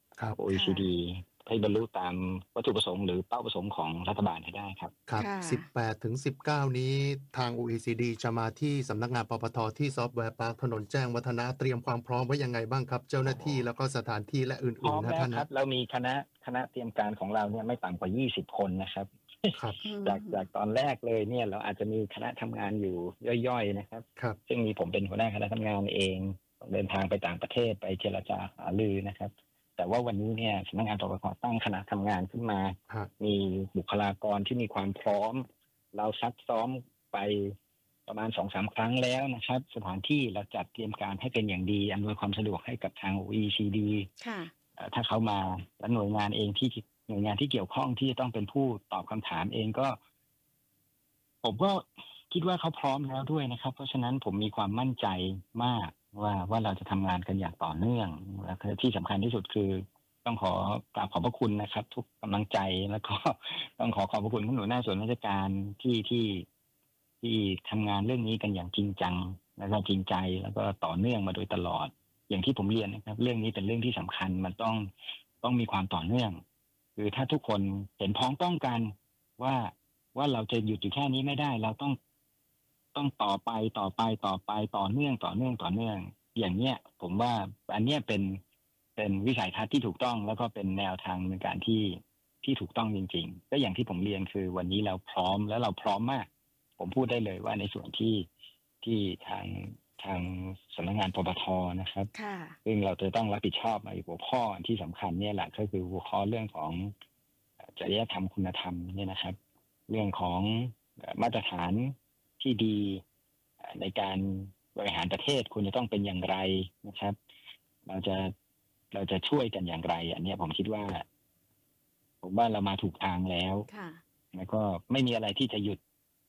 OECD ให้บรรลุตามวัตถุประสงค์หรือเป้าประสงค์ของรัฐบาลให้ได้ครับครับ18-19 นี้ทาง OECD จะมาที่สำนักงานปปท.ที่ซอฟต์แวร์พาร์คถนนแจ้งวัฒนะเตรียมความพร้อมไว้ยังไงบ้างครับเจ้าหน้าที่แล้วก็สถานที่และอื่นๆนะท่านครับเรามีคณะเตรียมการของเราเนี่ยไม่ต่ำกว่า20คนนะครับจากตอนแรกเลยเนี่ยเราอาจจะมีคณะทำงานอยู่ย่อยๆนะครับซึ่งมีผมเป็นหัวหน้าคณะทำงานเองเดินทางไปต่างประเทศไปเจรจาหารือนะครับแต่ว่าวันนี้เนี่ยสำนักงานปปท.ตั้งคณะทำงานขึ้นมามีบุคลากรที่มีความพร้อมเราซักซ้อมไปประมาณ 2-3 ครั้งแล้วนะครับสถานที่เราจัดเตรียมการให้เป็นอย่างดีอำนวยความสะดวกให้กับทาง OECD ถ้าเขามาและหน่วยงานที่เกี่ยวข้องที่จะต้องเป็นผู้ตอบคำถามเองก็ผมก็คิดว่าเขาพร้อมแล้วด้วยนะครับเพราะฉะนั้นผมมีความมั่นใจมากว่าเราจะทำงานกันอย่างต่อเนื่องและที่สำคัญที่สุดคือต้องขอกราบขอบพระคุณนะครับทุกกำลังใจแล้วก็ต้องขอบพระคุณท่านหัวหน้าส่วนราชการที่ทำงานเรื่องนี้กันอย่างจริงจังแล้วก็จริงใจแล้วก็ต่อเนื่องมาโดยตลอดอย่างที่ผมเรียนนะครับเรื่องนี้เป็นเรื่องที่สำคัญมันต้องมีความต่อเนื่องคือถ้าทุกคนเห็นพ้องต้องกันว่าเราจะหยุดอยู่แค่นี้ไม่ได้เราต้องต่อไปต่อเนื่องอย่างเนี้ยผมว่าอันเนี้ยเป็นวิสัยทัศน์ที่ถูกต้องแล้วก็เป็นแนวทางในการที่ถูกต้องจริงๆก็อย่างที่ผมเรียนคือวันนี้เราพร้อมและเราพร้อมมากผมพูดได้เลยว่าในส่วนที่ทางสำนักงานปปท.นะครับซึ่งเราจะต้องรับผิดชอบในหัวข้อที่สำคัญเนี่ยแหละก็คือหัวข้อเรื่องของจริยธรรมคุณธรรมเนี่ยนะครับเรื่องของมาตรฐานที่ดีในการบริหารประเทศคุณจะต้องเป็นอย่างไรนะครับเราจะช่วยกันอย่างไรอันนี้ผมคิดว่าเรามาถูกทางแล้วแล้วก็ไม่มีอะไรที่จะหยุด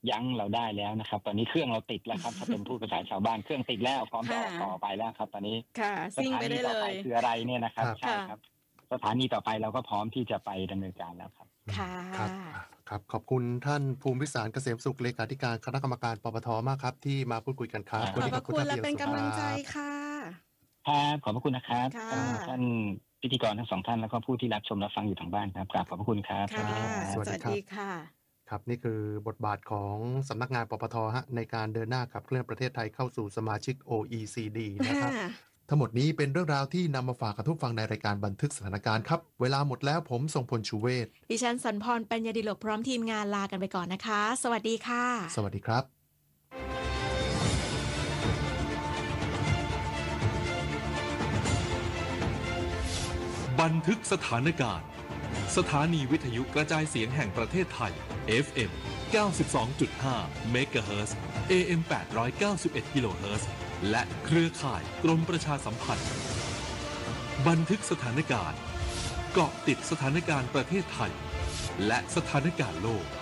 ยั้งเราได้แล้วนะครับ ตอนนี้เครื่องเราติดแล้วครับถ้าเป็นพูดภาษาชาวบ้านเครื่องติดแล้วพร้อมจะออกต่อไปแล้วครับ ตอนนี้ค่ะสซิ่งถาไปนีได้ต่เลอไปยคืออะไรเนี่ยนะครับครับใช่ครับ สถานีต่อไปเราก็พร้อมที่จะไปดำเนินการแล้วครับค่ะครับขอบคุณท่านภูมิพิสารเกษมสุขเลขาธิการคณะกรรมการปปทมากครับที่มาพูดคุยกันครับขอบวันนี้ขอบพระคุณท่านและเดียวเป็นสุกำลังใจครับค่ะครับขอบพระคุณนะครับค่ะท่านพิธีกรทั้งสองท่านแล้วก็ผู้ที่รับชมรับฟังอยู่ทางบ้านครับกราบขอบพระคุณครับค่ะสวัสดีครับค่ะครับนี่คือบทบาทของสำนักงานปปทฮะในการเดินหน้าขับเคลื่อนประเทศไทยเข้าสู่สมาชิก OECD นะครับ ทั้งหมดนี้เป็นเรื่องราวที่นำมาฝากกับทุกฟังในรายการบันทึกสถานการณ์ครับ เวลาหมดแล้วผมทรงพลชูเวศดิฉันสันพรปัญญาดิลกพร้อมทีมงานลากันไปก่อนนะคะ สวัสดีค่ะสวัสดีครับบันทึกสถานการณ์ สถานีวิทยุกระจายเสียงแห่งประเทศไทย FM 92.5 MHz AM 891 kHz และเครือข่ายกรมประชาสัมพันธ์ บันทึกสถานการณ์ เกาะติดสถานการณ์ประเทศไทย และสถานการณ์โลก